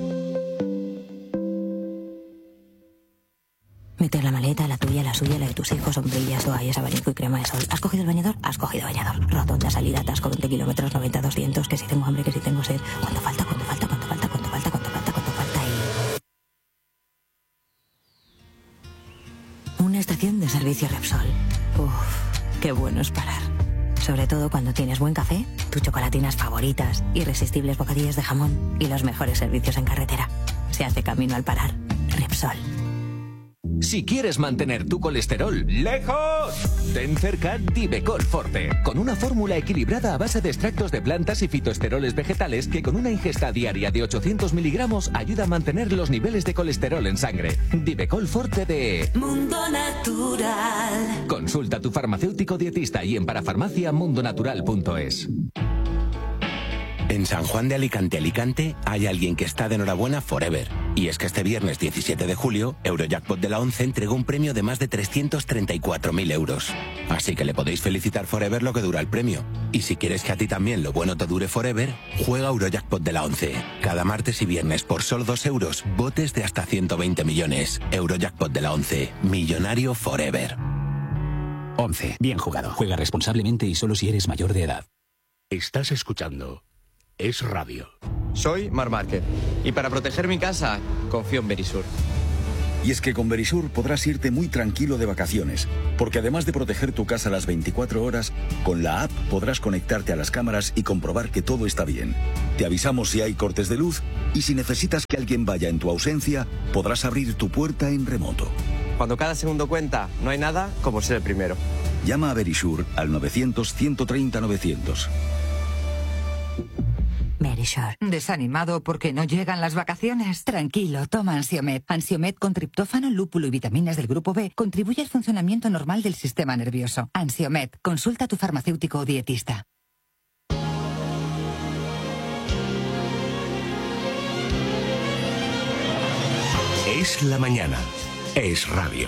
Meter la maleta, la tuya, la suya, la de tus hijos, sombrillas, toallas, abanico y crema de sol. ¿Has cogido el bañador? Has cogido bañador. Rotonda, salida, atasco, veinte kilómetros, noventa, doscientos, que si tengo hambre, que si tengo sed. ¿Cuánto falta? ¿Cuánto falta? ¿Cuánto falta? ¿Cuánto falta? ¿Cuánto falta? ¿Cuánto falta? Y... Una estación de servicio Repsol. Uff, qué bueno es parar. Sobre todo cuando tienes buen café, tus chocolatinas favoritas, irresistibles bocadillos de jamón y los mejores servicios en carretera. Se hace camino al parar. Repsol. Si quieres mantener tu colesterol lejos, ten cerca Divecol Forte, con una fórmula equilibrada a base de extractos de plantas y fitoesteroles vegetales que con una ingesta diaria de ochocientos miligramos ayuda a mantener los niveles de colesterol en sangre. Divecol Forte de Mundo Natural. Consulta a tu farmacéutico dietista y en parafarmacia mundonatural punto es. En San Juan de Alicante, Alicante, hay alguien que está de enhorabuena forever. Y es que este viernes diecisiete de julio, Eurojackpot de la once entregó un premio de más de trescientos treinta y cuatro mil euros. Así que le podéis felicitar forever lo que dura el premio. Y si quieres que a ti también lo bueno te dure forever, juega Eurojackpot de la once. Cada martes y viernes por solo dos euros, botes de hasta ciento veinte millones. Eurojackpot de la once. Millonario forever. once. Bien jugado. Juega responsablemente y solo si eres mayor de edad. Estás escuchando Es Radio. Soy Mar Márquez y para proteger mi casa confío en Verisur. Y es que con Verisur podrás irte muy tranquilo de vacaciones, porque además de proteger tu casa las veinticuatro horas, con la app podrás conectarte a las cámaras y comprobar que todo está bien. Te avisamos si hay cortes de luz y si necesitas que alguien vaya en tu ausencia, podrás abrir tu puerta en remoto. Cuando cada segundo cuenta, no hay nada como ser el primero. Llama a Verisur al novecientos, ciento treinta, novecientos. Verisur. ¿Desanimado porque no llegan las vacaciones? Tranquilo, toma Ansiomed. Ansiomed con triptófano, lúpulo y vitaminas del grupo B contribuye al funcionamiento normal del sistema nervioso. Ansiomed. Consulta a tu farmacéutico o dietista. Es la mañana. Es radio.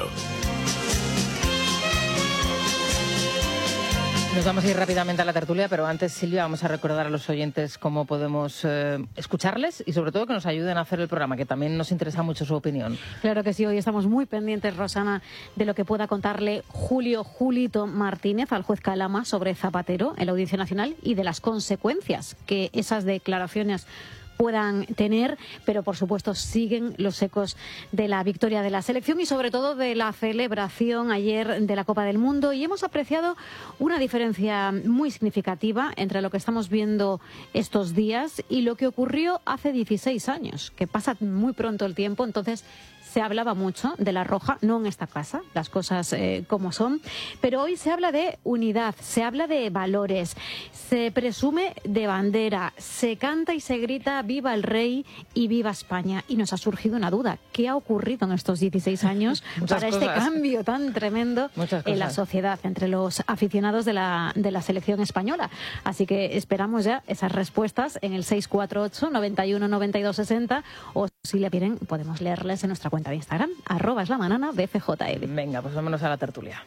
Nos vamos a ir rápidamente a la tertulia, pero antes, Silvia, vamos a recordar a los oyentes cómo podemos eh, escucharles y sobre todo que nos ayuden a hacer el programa, que también nos interesa mucho su opinión. Claro que sí, hoy estamos muy pendientes, Rosana, de lo que pueda contarle Julio Julito Martínez al juez Calama sobre Zapatero en la Audiencia Nacional y de las consecuencias que esas declaraciones puedan tener, pero por supuesto siguen los ecos de la victoria de la selección y sobre todo de la celebración ayer de la Copa del Mundo, y hemos apreciado una diferencia muy significativa entre lo que estamos viendo estos días y lo que ocurrió hace dieciséis años, que pasa muy pronto el tiempo. Entonces se hablaba mucho de la roja, no en esta casa, las cosas eh, como son, pero hoy se habla de unidad, se habla de valores, se presume de bandera, se canta y se grita viva el rey y viva España. Y nos ha surgido una duda, ¿qué ha ocurrido en estos dieciséis años para este cambio tan tremendo en la sociedad entre los aficionados de la, de la selección española? Así que esperamos ya esas respuestas en el seis cuatro ocho, noventa y uno, noventa y dos, sesenta, o si le piden podemos leerles en nuestra cuenta de Instagram, arroba es la manana de F J L. Venga, pues vámonos a la tertulia.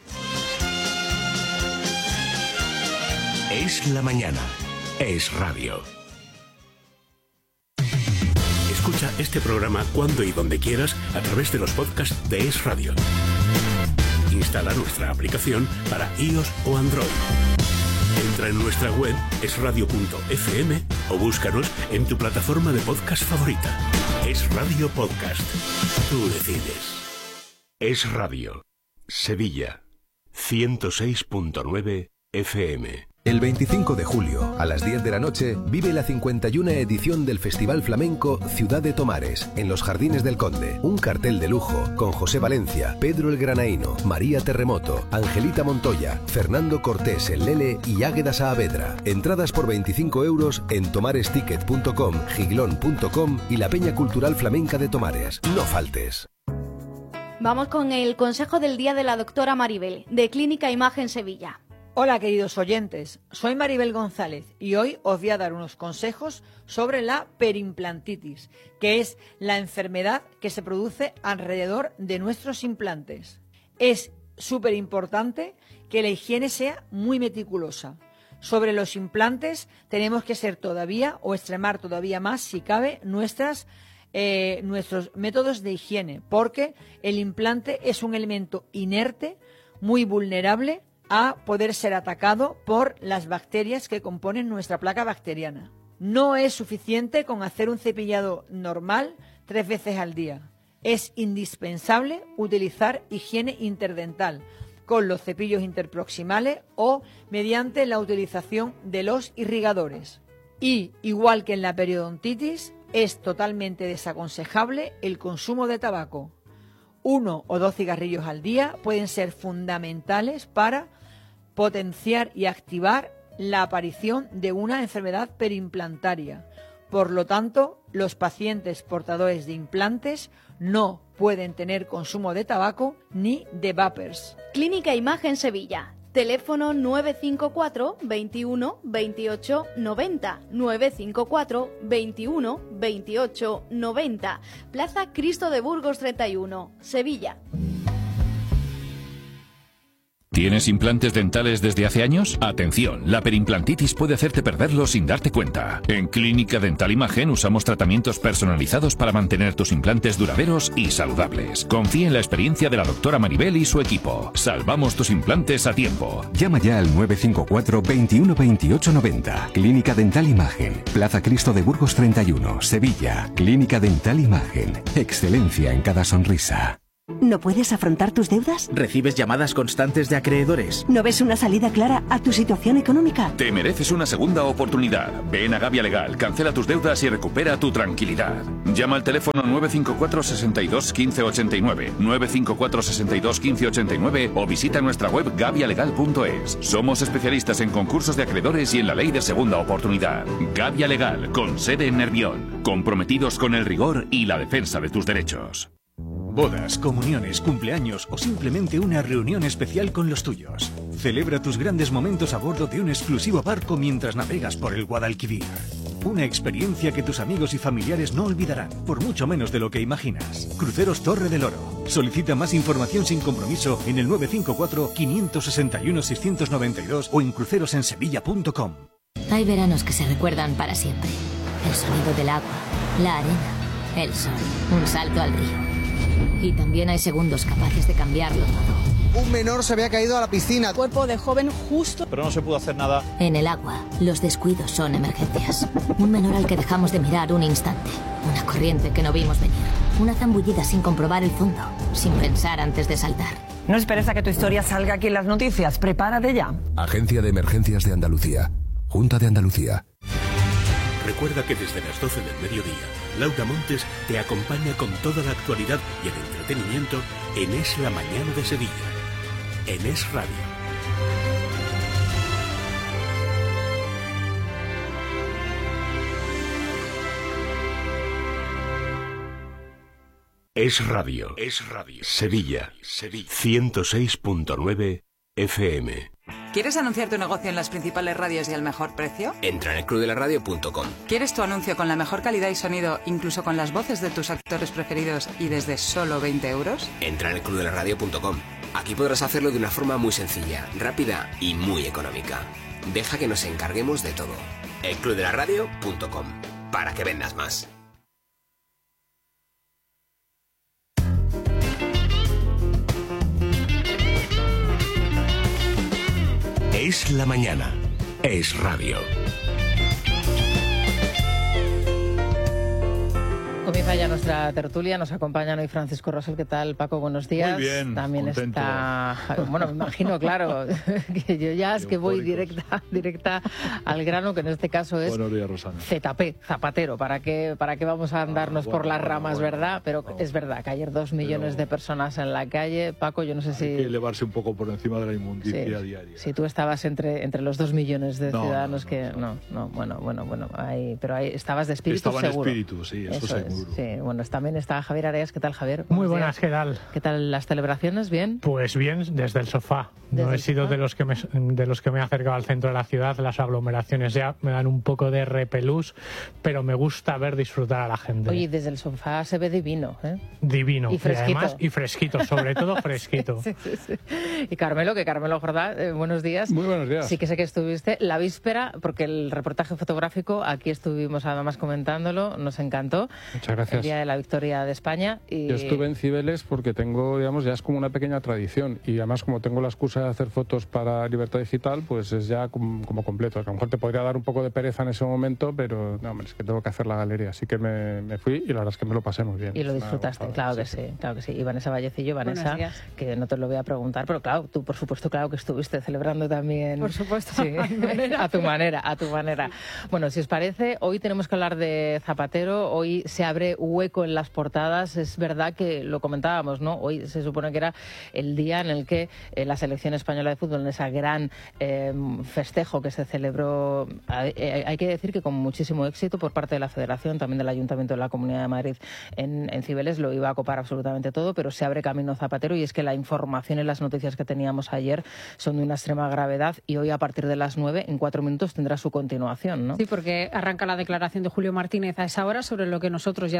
Es la mañana. Es radio. Escucha este programa cuando y donde quieras a través de los podcasts de Es Radio. Instala nuestra aplicación para iOS o Android. Entra en nuestra web es radio punto f m o búscanos en tu plataforma de podcast favorita. Es Radio Podcast. Tú decides. Es Radio. Sevilla. ciento seis punto nueve F M. El veinticinco de julio, a las diez de la noche, vive la cincuenta y una edición del Festival Flamenco Ciudad de Tomares, en los Jardines del Conde. Un cartel de lujo con José Valencia, Pedro el Granaíno, María Terremoto, Angelita Montoya, Fernando Cortés el Lele y Águeda Saavedra. Entradas por veinticinco euros en tomaresticket punto com, giglón punto com y la Peña Cultural Flamenca de Tomares. No faltes. Vamos con el consejo del día de la doctora Maribel, de Clínica Imagen Sevilla. Hola queridos oyentes, soy Maribel González y hoy os voy a dar unos consejos sobre la perimplantitis, que es la enfermedad que se produce alrededor de nuestros implantes. Es súper importante que la higiene sea muy meticulosa. Sobre los implantes tenemos que ser todavía o extremar todavía más, si cabe, nuestras, eh, nuestros métodos de higiene, porque el implante es un elemento inerte, muy vulnerable a poder ser atacado por las bacterias que componen nuestra placa bacteriana. No es suficiente con hacer un cepillado normal tres veces al día. Es indispensable utilizar higiene interdental con los cepillos interproximales o mediante la utilización de los irrigadores. Y, igual que en la periodontitis, es totalmente desaconsejable el consumo de tabaco. Uno o dos cigarrillos al día pueden ser fundamentales para potenciar y activar la aparición de una enfermedad perimplantaria. Por lo tanto, los pacientes portadores de implantes no pueden tener consumo de tabaco ni de vapers. Clínica Imagen Sevilla. Teléfono nueve cinco cuatro, veintiuno, veintiocho, noventa. nueve cinco cuatro, veintiuno, veintiocho, noventa. Plaza Cristo de Burgos treinta y uno, Sevilla. ¿Tienes implantes dentales desde hace años? Atención, la perimplantitis puede hacerte perderlos sin darte cuenta. En Clínica Dental Imagen usamos tratamientos personalizados para mantener tus implantes duraderos y saludables. Confía en la experiencia de la doctora Maribel y su equipo. Salvamos tus implantes a tiempo. Llama ya al nueve cinco cuatro, veintiuno, veintiocho, noventa. Clínica Dental Imagen. Plaza Cristo de Burgos treinta y uno, Sevilla. Clínica Dental Imagen. Excelencia en cada sonrisa. ¿No puedes afrontar tus deudas? ¿Recibes llamadas constantes de acreedores? ¿No ves una salida clara a tu situación económica? Te mereces una segunda oportunidad. Ven a Gavia Legal, cancela tus deudas y recupera tu tranquilidad. Llama al teléfono nueve cinco cuatro, sesenta y dos, quince ochenta y nueve, nueve cinco cuatro, sesenta y dos, quince ochenta y nueve o visita nuestra web gavia legal punto es. Somos especialistas en concursos de acreedores y en la ley de segunda oportunidad. Gavia Legal, con sede en Nervión. Comprometidos con el rigor y la defensa de tus derechos. Bodas, comuniones, cumpleaños o simplemente una reunión especial con los tuyos. Celebra tus grandes momentos a bordo de un exclusivo barco mientras navegas por el Guadalquivir. Una experiencia que tus amigos y familiares no olvidarán, por mucho menos de lo que imaginas. Cruceros Torre del Oro. Solicita más información sin compromiso en el nueve cinco cuatro, cinco seis uno, seis nueve dos o en crucerosensevilla punto com. Hay veranos que se recuerdan para siempre. El sonido del agua, la arena, el sol, un salto al río. Y también hay segundos capaces de cambiarlo todo. Un menor se había caído a la piscina. Cuerpo de joven justo. Pero no se pudo hacer nada. En el agua, los descuidos son emergencias. Un menor al que dejamos de mirar un instante. Una corriente que no vimos venir. Una zambullida sin comprobar el fondo. Sin pensar antes de saltar. No esperes a que tu historia salga aquí en las noticias. Prepárate ya. Agencia de Emergencias de Andalucía. Junta de Andalucía. Recuerda que desde las doce del mediodía, Laura Montes te acompaña con toda la actualidad y el entretenimiento en Es la Mañana de Sevilla, en Es Radio. Es Radio, Es Radio. Sevilla, Sevilla. ciento seis punto nueve F M. ¿Quieres anunciar tu negocio en las principales radios y al mejor precio? Entra en el club de la radio punto com. ¿Quieres tu anuncio con la mejor calidad y sonido, incluso con las voces de tus actores preferidos y desde solo veinte euros? Entra en el club de la radio punto com. Aquí podrás hacerlo de una forma muy sencilla, rápida y muy económica. Deja que nos encarguemos de todo. el club de la radio punto com. Para que vendas más. Es la mañana. Es radio. Comienza ya nuestra tertulia, nos acompañan hoy Francisco Rosell. ¿Qué tal, Paco? Buenos días. Muy bien, También contento. está, bueno, me imagino, claro, que yo ya es que voy directa, directa al grano, que en este caso es Buenos días, Rosana. Z P, Zapatero. ¿Para qué, para qué vamos a andarnos Ah, bueno, por las bueno, ramas, bueno. verdad? Pero No. es verdad que ayer dos millones de personas en la calle. Paco, yo no sé Hay si... que elevarse un poco por encima de la inmundicia Sí, diaria. si tú estabas entre, entre los dos millones de No, ciudadanos no, no, que... No, no, bueno, bueno, bueno, ahí, pero ahí estabas de espíritu Estaba en seguro. espíritu, sí, eso Eso seguro. es, sí, bueno, también está Javier Areas. ¿Qué tal, Javier? Muy buenas, ¿qué tal? ¿Qué tal las celebraciones? ¿Bien? Pues bien, desde el sofá. Desde No he el sido sofá. de los que me de los que me he acercado al centro de la ciudad. Las aglomeraciones ya me dan un poco de repelús, pero me gusta ver disfrutar a la gente. Oye, desde el sofá se ve divino, ¿eh? Divino. Y fresquito. además, y fresquito, sobre todo fresquito. Sí, sí, sí. Y Carmelo, que Carmelo Jordá, eh, buenos días. Muy buenos días. Sí que sé que estuviste la víspera, porque el reportaje fotográfico, aquí estuvimos además comentándolo, nos encantó. Muchas gracias. El día de la victoria de España. Y... Yo estuve en Cibeles porque tengo, digamos, ya es como una pequeña tradición y además como tengo la excusa de hacer fotos para Libertad Digital, pues es ya como, como completo. A lo mejor te podría dar un poco de pereza en ese momento, pero no, hombre, es que tengo que hacer la galería. Así que me, me fui y la verdad es que me lo pasé muy bien. Y lo Me ha disfrutaste, gustado, claro que sí, sí, claro que sí. Y Vanessa Vallecillo, Vanessa, Buenos días. que no te lo voy a preguntar, pero claro, tú por supuesto, claro que estuviste celebrando también. Por supuesto, Sí, a mi manera. a tu manera, a tu manera. Bueno, si os parece, hoy tenemos que hablar de Zapatero, hoy se abre hueco en las portadas, es verdad que lo comentábamos, ¿no? Hoy se supone que era el día en el que eh, la selección española de fútbol, en ese gran eh, festejo que se celebró, eh, hay que decir que con muchísimo éxito por parte de la Federación, también del Ayuntamiento de la Comunidad de Madrid en, en Cibeles, lo iba a copar absolutamente todo, pero se abre camino Zapatero y es que la información y las noticias que teníamos ayer son de una extrema gravedad y hoy a partir de las nueve, en cuatro minutos, tendrá su continuación, ¿no? Sí, porque arranca la declaración de Julio Martínez a esa hora sobre lo que nosotros ya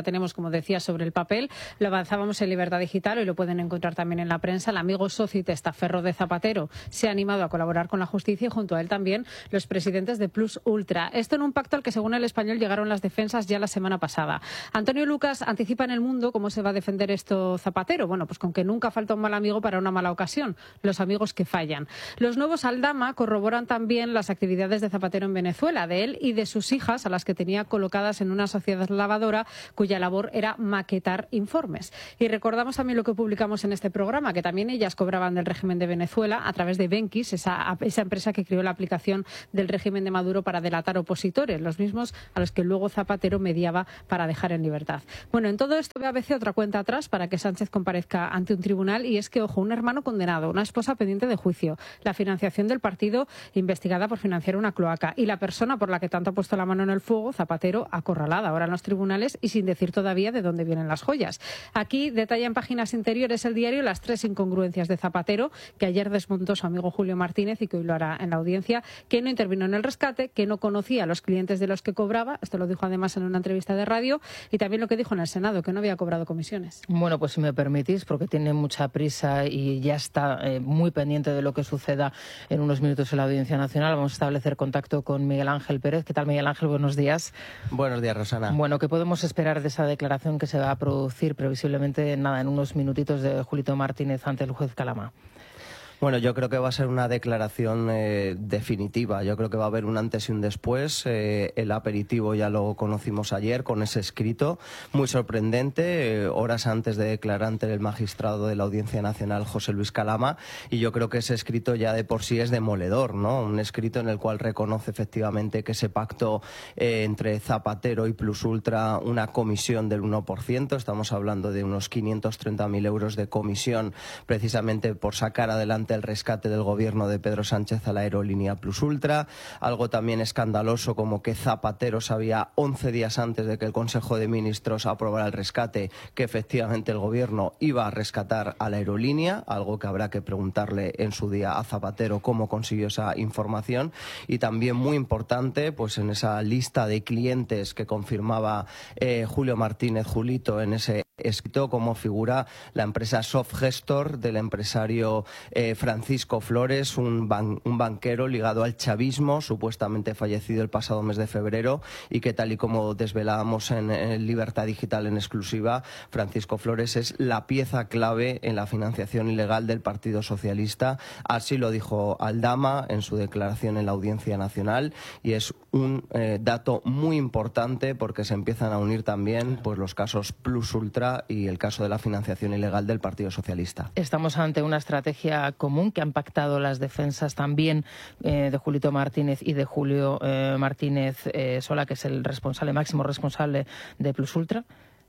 ya tenemos, como decía, sobre el papel. Lo avanzábamos en Libertad Digital y lo pueden encontrar también en la prensa. El amigo socio y testaferro de Zapatero se ha animado a colaborar con la justicia y junto a él también los presidentes de Plus Ultra. Esto en un pacto al que, según El Español, llegaron las defensas ya la semana pasada. Antonio Lucas anticipa en El Mundo cómo se va a defender esto Zapatero. Bueno, pues con que nunca falta un mal amigo para una mala ocasión. Los amigos que fallan. Los nuevos Aldama corroboran también las actividades de Zapatero en Venezuela, de él y de sus hijas, a las que tenía colocadas en una sociedad lavadora cuya labor era maquetar informes. Y recordamos también lo que publicamos en este programa, que también ellas cobraban del régimen de Venezuela a través de Benquis, esa, esa empresa que creó la aplicación del régimen de Maduro para delatar opositores, los mismos a los que luego Zapatero mediaba para dejar en libertad. Bueno, en todo esto ve a veces otra cuenta atrás para que Sánchez comparezca ante un tribunal y es que, ojo, un hermano condenado, una esposa pendiente de juicio, la financiación del partido investigada por financiar una cloaca y la persona por la que tanto ha puesto la mano en el fuego, Zapatero, acorralada ahora en los tribunales y sin decir todavía de dónde vienen las joyas. Aquí detalla en páginas interiores el diario las tres incongruencias de Zapatero, que ayer desmontó su amigo Julio Martínez y que hoy lo hará en la audiencia, que no intervino en el rescate, que no conocía a los clientes de los que cobraba, esto lo dijo además en una entrevista de radio, y también lo que dijo en el Senado, que no había cobrado comisiones. Bueno, pues si me permitís, porque tiene mucha prisa y ya está eh, muy pendiente de lo que suceda en unos minutos en la Audiencia Nacional, vamos a establecer contacto con Miguel Ángel Pérez. ¿Qué tal, Miguel Ángel? Buenos días. Buenos días, Rosana. Bueno, ¿qué podemos esperar de esa declaración que se va a producir previsiblemente nada en unos minutitos de Julito Martínez ante el juez Calama? Bueno, yo creo que va a ser una declaración eh, definitiva. Yo creo que va a haber un antes y un después. Eh, el aperitivo ya lo conocimos ayer con ese escrito muy sorprendente, eh, horas antes de declarar ante el magistrado de la Audiencia Nacional, José Luis Calama. Y yo creo que ese escrito ya de por sí es demoledor, ¿no? Un escrito en el cual reconoce efectivamente que se pactó eh, entre Zapatero y Plus Ultra una comisión del uno por ciento. Estamos hablando de unos quinientos treinta mil euros de comisión precisamente por sacar adelante el rescate del gobierno de Pedro Sánchez a la aerolínea Plus Ultra. Algo también escandaloso como que Zapatero sabía once días antes de que el Consejo de Ministros aprobara el rescate que efectivamente el gobierno iba a rescatar a la aerolínea, algo que habrá que preguntarle en su día a Zapatero cómo consiguió esa información. Y también muy importante, pues en esa lista de clientes que confirmaba eh, Julio Martínez, Julito, en ese escrito, como figura la empresa Softgestor del empresario eh, Francisco Flores, un, ban un banquero ligado al chavismo, supuestamente fallecido el pasado mes de febrero, y que, tal y como desvelábamos en, en Libertad Digital en exclusiva, Francisco Flores es la pieza clave en la financiación ilegal del Partido Socialista. Así lo dijo Aldama en su declaración en la Audiencia Nacional, y es un eh, dato muy importante porque se empiezan a unir también pues los casos Plus Ultra y el caso de la financiación ilegal del Partido Socialista. Estamos ante una estrategia común que han pactado las defensas también eh, de Julito Martínez y de Julio eh, Martínez eh, Sola, que es el responsable, máximo responsable de Plus Ultra.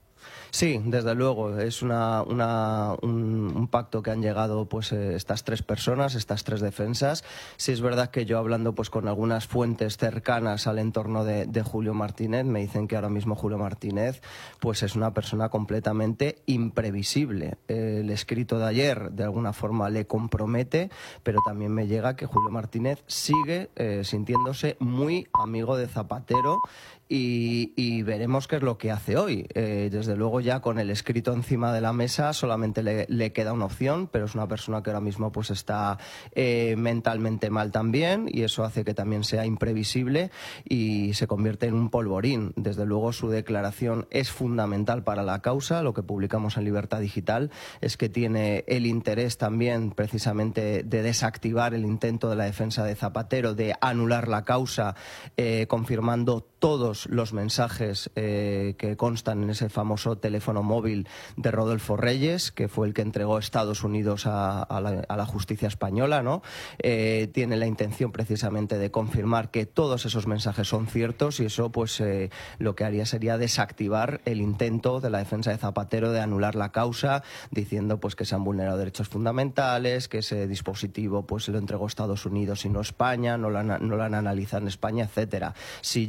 Sí, desde luego, es una, una, un, un pacto que han llegado pues eh, estas tres personas, estas tres defensas. Sí es verdad que yo, hablando pues con algunas fuentes cercanas al entorno de, de Julio Martínez, me dicen que ahora mismo Julio Martínez pues es una persona completamente imprevisible. Eh, el escrito de ayer de alguna forma le compromete, pero también me llega que Julio Martínez sigue eh, sintiéndose muy amigo de Zapatero. Y, y veremos qué es lo que hace hoy. Eh, desde luego, ya con el escrito encima de la mesa solamente le, le queda una opción, pero es una persona que ahora mismo pues está eh, mentalmente mal también, y eso hace que también sea imprevisible y se convierte en un polvorín. Desde luego, su declaración es fundamental para la causa. Lo que publicamos en Libertad Digital es que tiene el interés también precisamente de desactivar el intento de la defensa de Zapatero de anular la causa, eh, confirmando todos los mensajes eh, que constan en ese famoso teléfono móvil de Rodolfo Reyes, que fue el que entregó Estados Unidos a, a, la, a la justicia española, ¿no? Eh, tiene la intención precisamente de confirmar que todos esos mensajes son ciertos, y eso pues eh, lo que haría sería desactivar el intento de la defensa de Zapatero de anular la causa, diciendo pues que se han vulnerado derechos fundamentales, que ese dispositivo pues lo entregó Estados Unidos y no España, no lo han, no lo han analizado en España, etcétera. Si ya Julio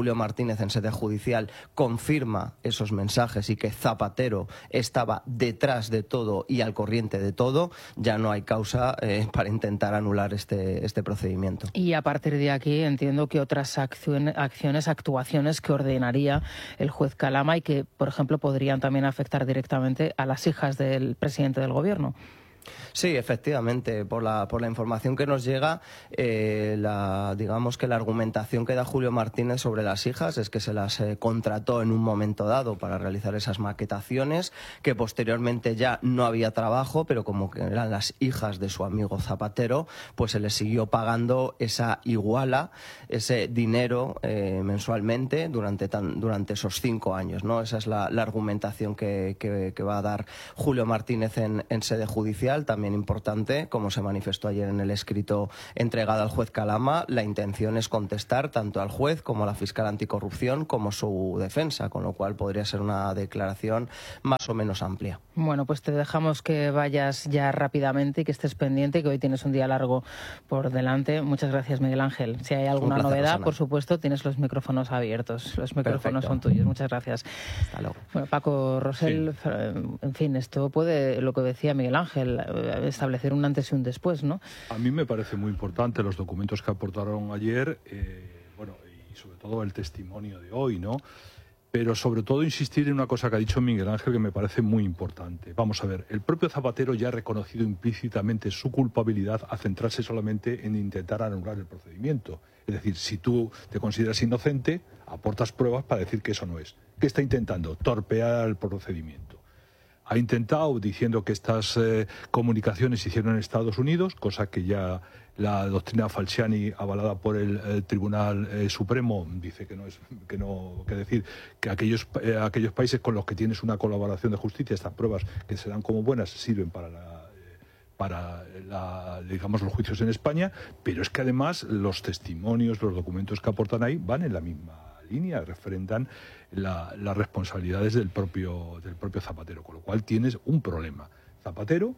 Julio Martínez en sede judicial confirma esos mensajes y que Zapatero estaba detrás de todo y al corriente de todo, ya no hay causa eh, para intentar anular este, este procedimiento. Y a partir de aquí entiendo que otras acciones, acciones, actuaciones que ordenaría el juez Calama y que, por ejemplo, podrían también afectar directamente a las hijas del presidente del Gobierno. Sí, efectivamente, por la, por la información que nos llega, eh, la, digamos que la argumentación que da Julio Martínez sobre las hijas es que se las eh, contrató en un momento dado para realizar esas maquetaciones, que posteriormente ya no había trabajo, pero como que eran las hijas de su amigo Zapatero, pues se les siguió pagando esa iguala, ese dinero eh, mensualmente durante, tan, durante esos cinco años, ¿no? Esa es la, la argumentación que, que, que va a dar Julio Martínez en, en sede judicial. También importante, como se manifestó ayer en el escrito entregado al juez Calama, la intención es contestar tanto al juez como a la fiscal anticorrupción como su defensa, con lo cual podría ser una declaración más o menos amplia. Bueno, pues te dejamos que vayas ya rápidamente y que estés pendiente, que hoy tienes un día largo por delante. Muchas gracias, Miguel Ángel. Si hay alguna placer, novedad, Rosana, por supuesto, tienes los micrófonos abiertos. Los micrófonos Perfecto. Son tuyos. Muchas gracias. Hasta luego. Bueno, Paco Rosell, sí. En fin, esto puede, lo que decía Miguel Ángel, establecer un antes y un después, ¿no? A mí me parece muy importante los documentos que aportaron ayer, eh, bueno, y sobre todo el testimonio de hoy, ¿no? Pero sobre todo insistir en una cosa que ha dicho Miguel Ángel que me parece muy importante. Vamos a ver, el propio Zapatero ya ha reconocido implícitamente su culpabilidad a centrarse solamente en intentar anular el procedimiento. Es decir, si tú te consideras inocente, aportas pruebas para decir que eso no es. ¿Qué está intentando? Torpear el procedimiento. Ha intentado diciendo que estas eh, comunicaciones se hicieron en Estados Unidos, cosa que ya la doctrina Falciani, avalada por el, el Tribunal eh, Supremo, dice que no es que no que decir que aquellos eh, aquellos países con los que tienes una colaboración de justicia, estas pruebas que se dan como buenas sirven para la para la, digamos, los juicios en España, pero es que además los testimonios, los documentos que aportan ahí van en la misma línea, refrendan la, las responsabilidades del propio, del propio Zapatero, con lo cual tienes un problema. Zapatero,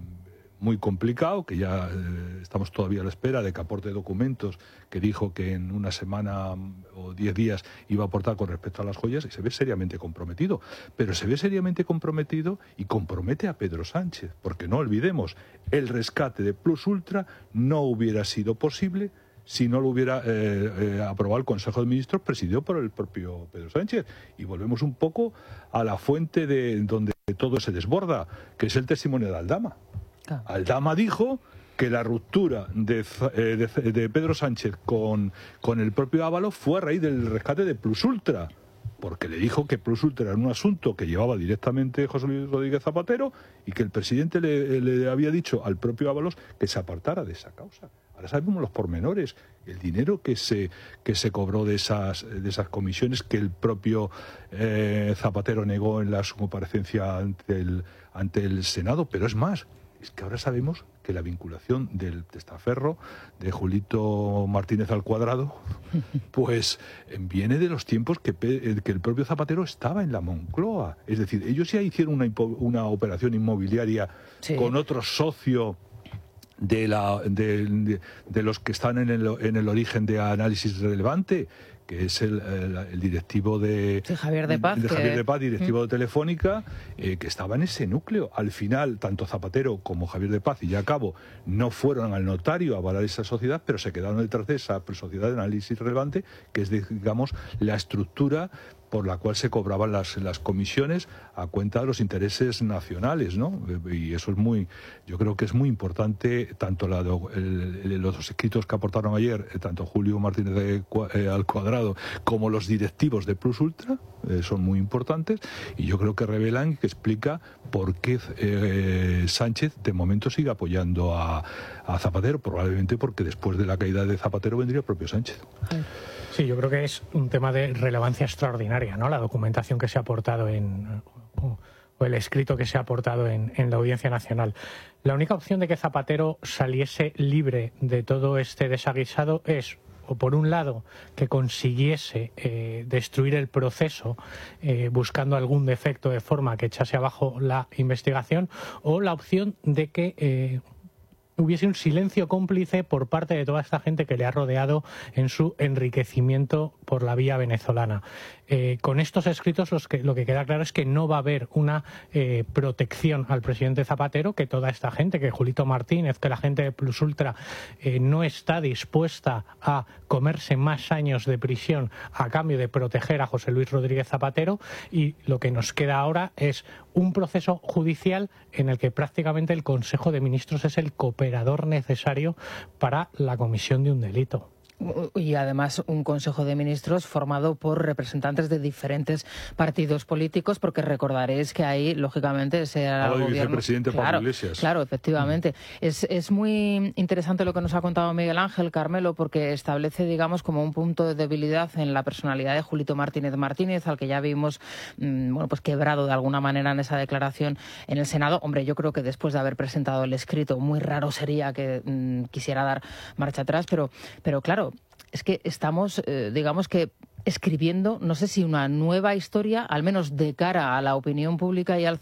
muy complicado, que ya eh, estamos todavía a la espera de que aporte documentos que dijo que en una semana o diez días iba a aportar con respecto a las joyas, y se ve seriamente comprometido. Pero se ve seriamente comprometido y compromete a Pedro Sánchez, porque no olvidemos, el rescate de Plus Ultra no hubiera sido posible si no lo hubiera eh, eh, aprobado el Consejo de Ministros presidido por el propio Pedro Sánchez. Y volvemos un poco a la fuente de donde todo se desborda, que es el testimonio de Aldama. Ah. Aldama dijo que la ruptura de, eh, de, de Pedro Sánchez con, con el propio Ábalos fue a raíz del rescate de Plus Ultra, porque le dijo que Plus Ultra era un asunto que llevaba directamente José Luis Rodríguez Zapatero y que el presidente le, le había dicho al propio Ábalos que se apartara de esa causa. Ahora sabemos los pormenores, el dinero que se que se cobró de esas de esas comisiones que el propio eh, Zapatero negó en la su comparecencia ante el ante el Senado, pero es más, es que ahora sabemos que la vinculación del testaferro de Julito Martínez al Cuadrado pues viene de los tiempos que, que el propio Zapatero estaba en la Moncloa. Es decir, ellos ya hicieron una, una operación inmobiliaria sí. con otro socio de, la, de, de, de los que están en el, en el origen de Análisis Relevante, que es el, el, el directivo de, sí, Javier de Paz, de que... Javier de Paz, directivo ¿Mm? de Telefónica, eh, que estaba en ese núcleo. Al final, tanto Zapatero como Javier de Paz, y ya acabo, no fueron al notario a avalar esa sociedad, pero se quedaron detrás de esa sociedad de Análisis Relevante, que es, digamos, la estructura por la cual se cobraban las, las comisiones a cuenta de los intereses nacionales, ¿no? Y eso es muy, yo creo que es muy importante, tanto la, el, el, los escritos que aportaron ayer, tanto Julio Martínez de, eh, al Cuadrado como los directivos de Plus Ultra, eh, son muy importantes, y yo creo que revelan, que explica por qué eh, Sánchez de momento sigue apoyando a, a Zapatero, probablemente porque después de la caída de Zapatero vendría el propio Sánchez. Sí, yo creo que es un tema de relevancia extraordinaria, ¿no? La documentación que se ha aportado en, o el escrito que se ha aportado en, en la Audiencia Nacional. La única opción de que Zapatero saliese libre de todo este desaguisado es, o por un lado, que consiguiese eh, destruir el proceso eh, buscando algún defecto de forma que echase abajo la investigación, o la opción de que... Eh, hubiese un silencio cómplice por parte de toda esta gente que le ha rodeado en su enriquecimiento por la vía venezolana. Eh, con estos escritos los que, lo que queda claro es que no va a haber una eh, protección al presidente Zapatero, que toda esta gente, que Julito Martínez, que la gente de Plus Ultra eh, no está dispuesta a comerse más años de prisión a cambio de proteger a José Luis Rodríguez Zapatero, y lo que nos queda ahora es un proceso judicial en el que prácticamente el Consejo de Ministros es el cooperador necesario para la comisión de un delito. Y además un Consejo de Ministros formado por representantes de diferentes partidos políticos, porque recordaréis que ahí, lógicamente, ese era el gobierno. Vicepresidente claro, Pablo Iglesias. Claro, efectivamente. Mm. Es, es muy interesante lo que nos ha contado Miguel Ángel, Carmelo, porque establece, digamos, como un punto de debilidad en la personalidad de Julito Martínez Martínez, al que ya vimos, mmm, bueno, pues quebrado de alguna manera en esa declaración en el Senado. Hombre, yo creo que después de haber presentado el escrito, muy raro sería que mmm, quisiera dar marcha atrás, pero, pero claro, es que estamos, eh, digamos que, escribiendo, no sé si una nueva historia, al menos de cara a la opinión pública y al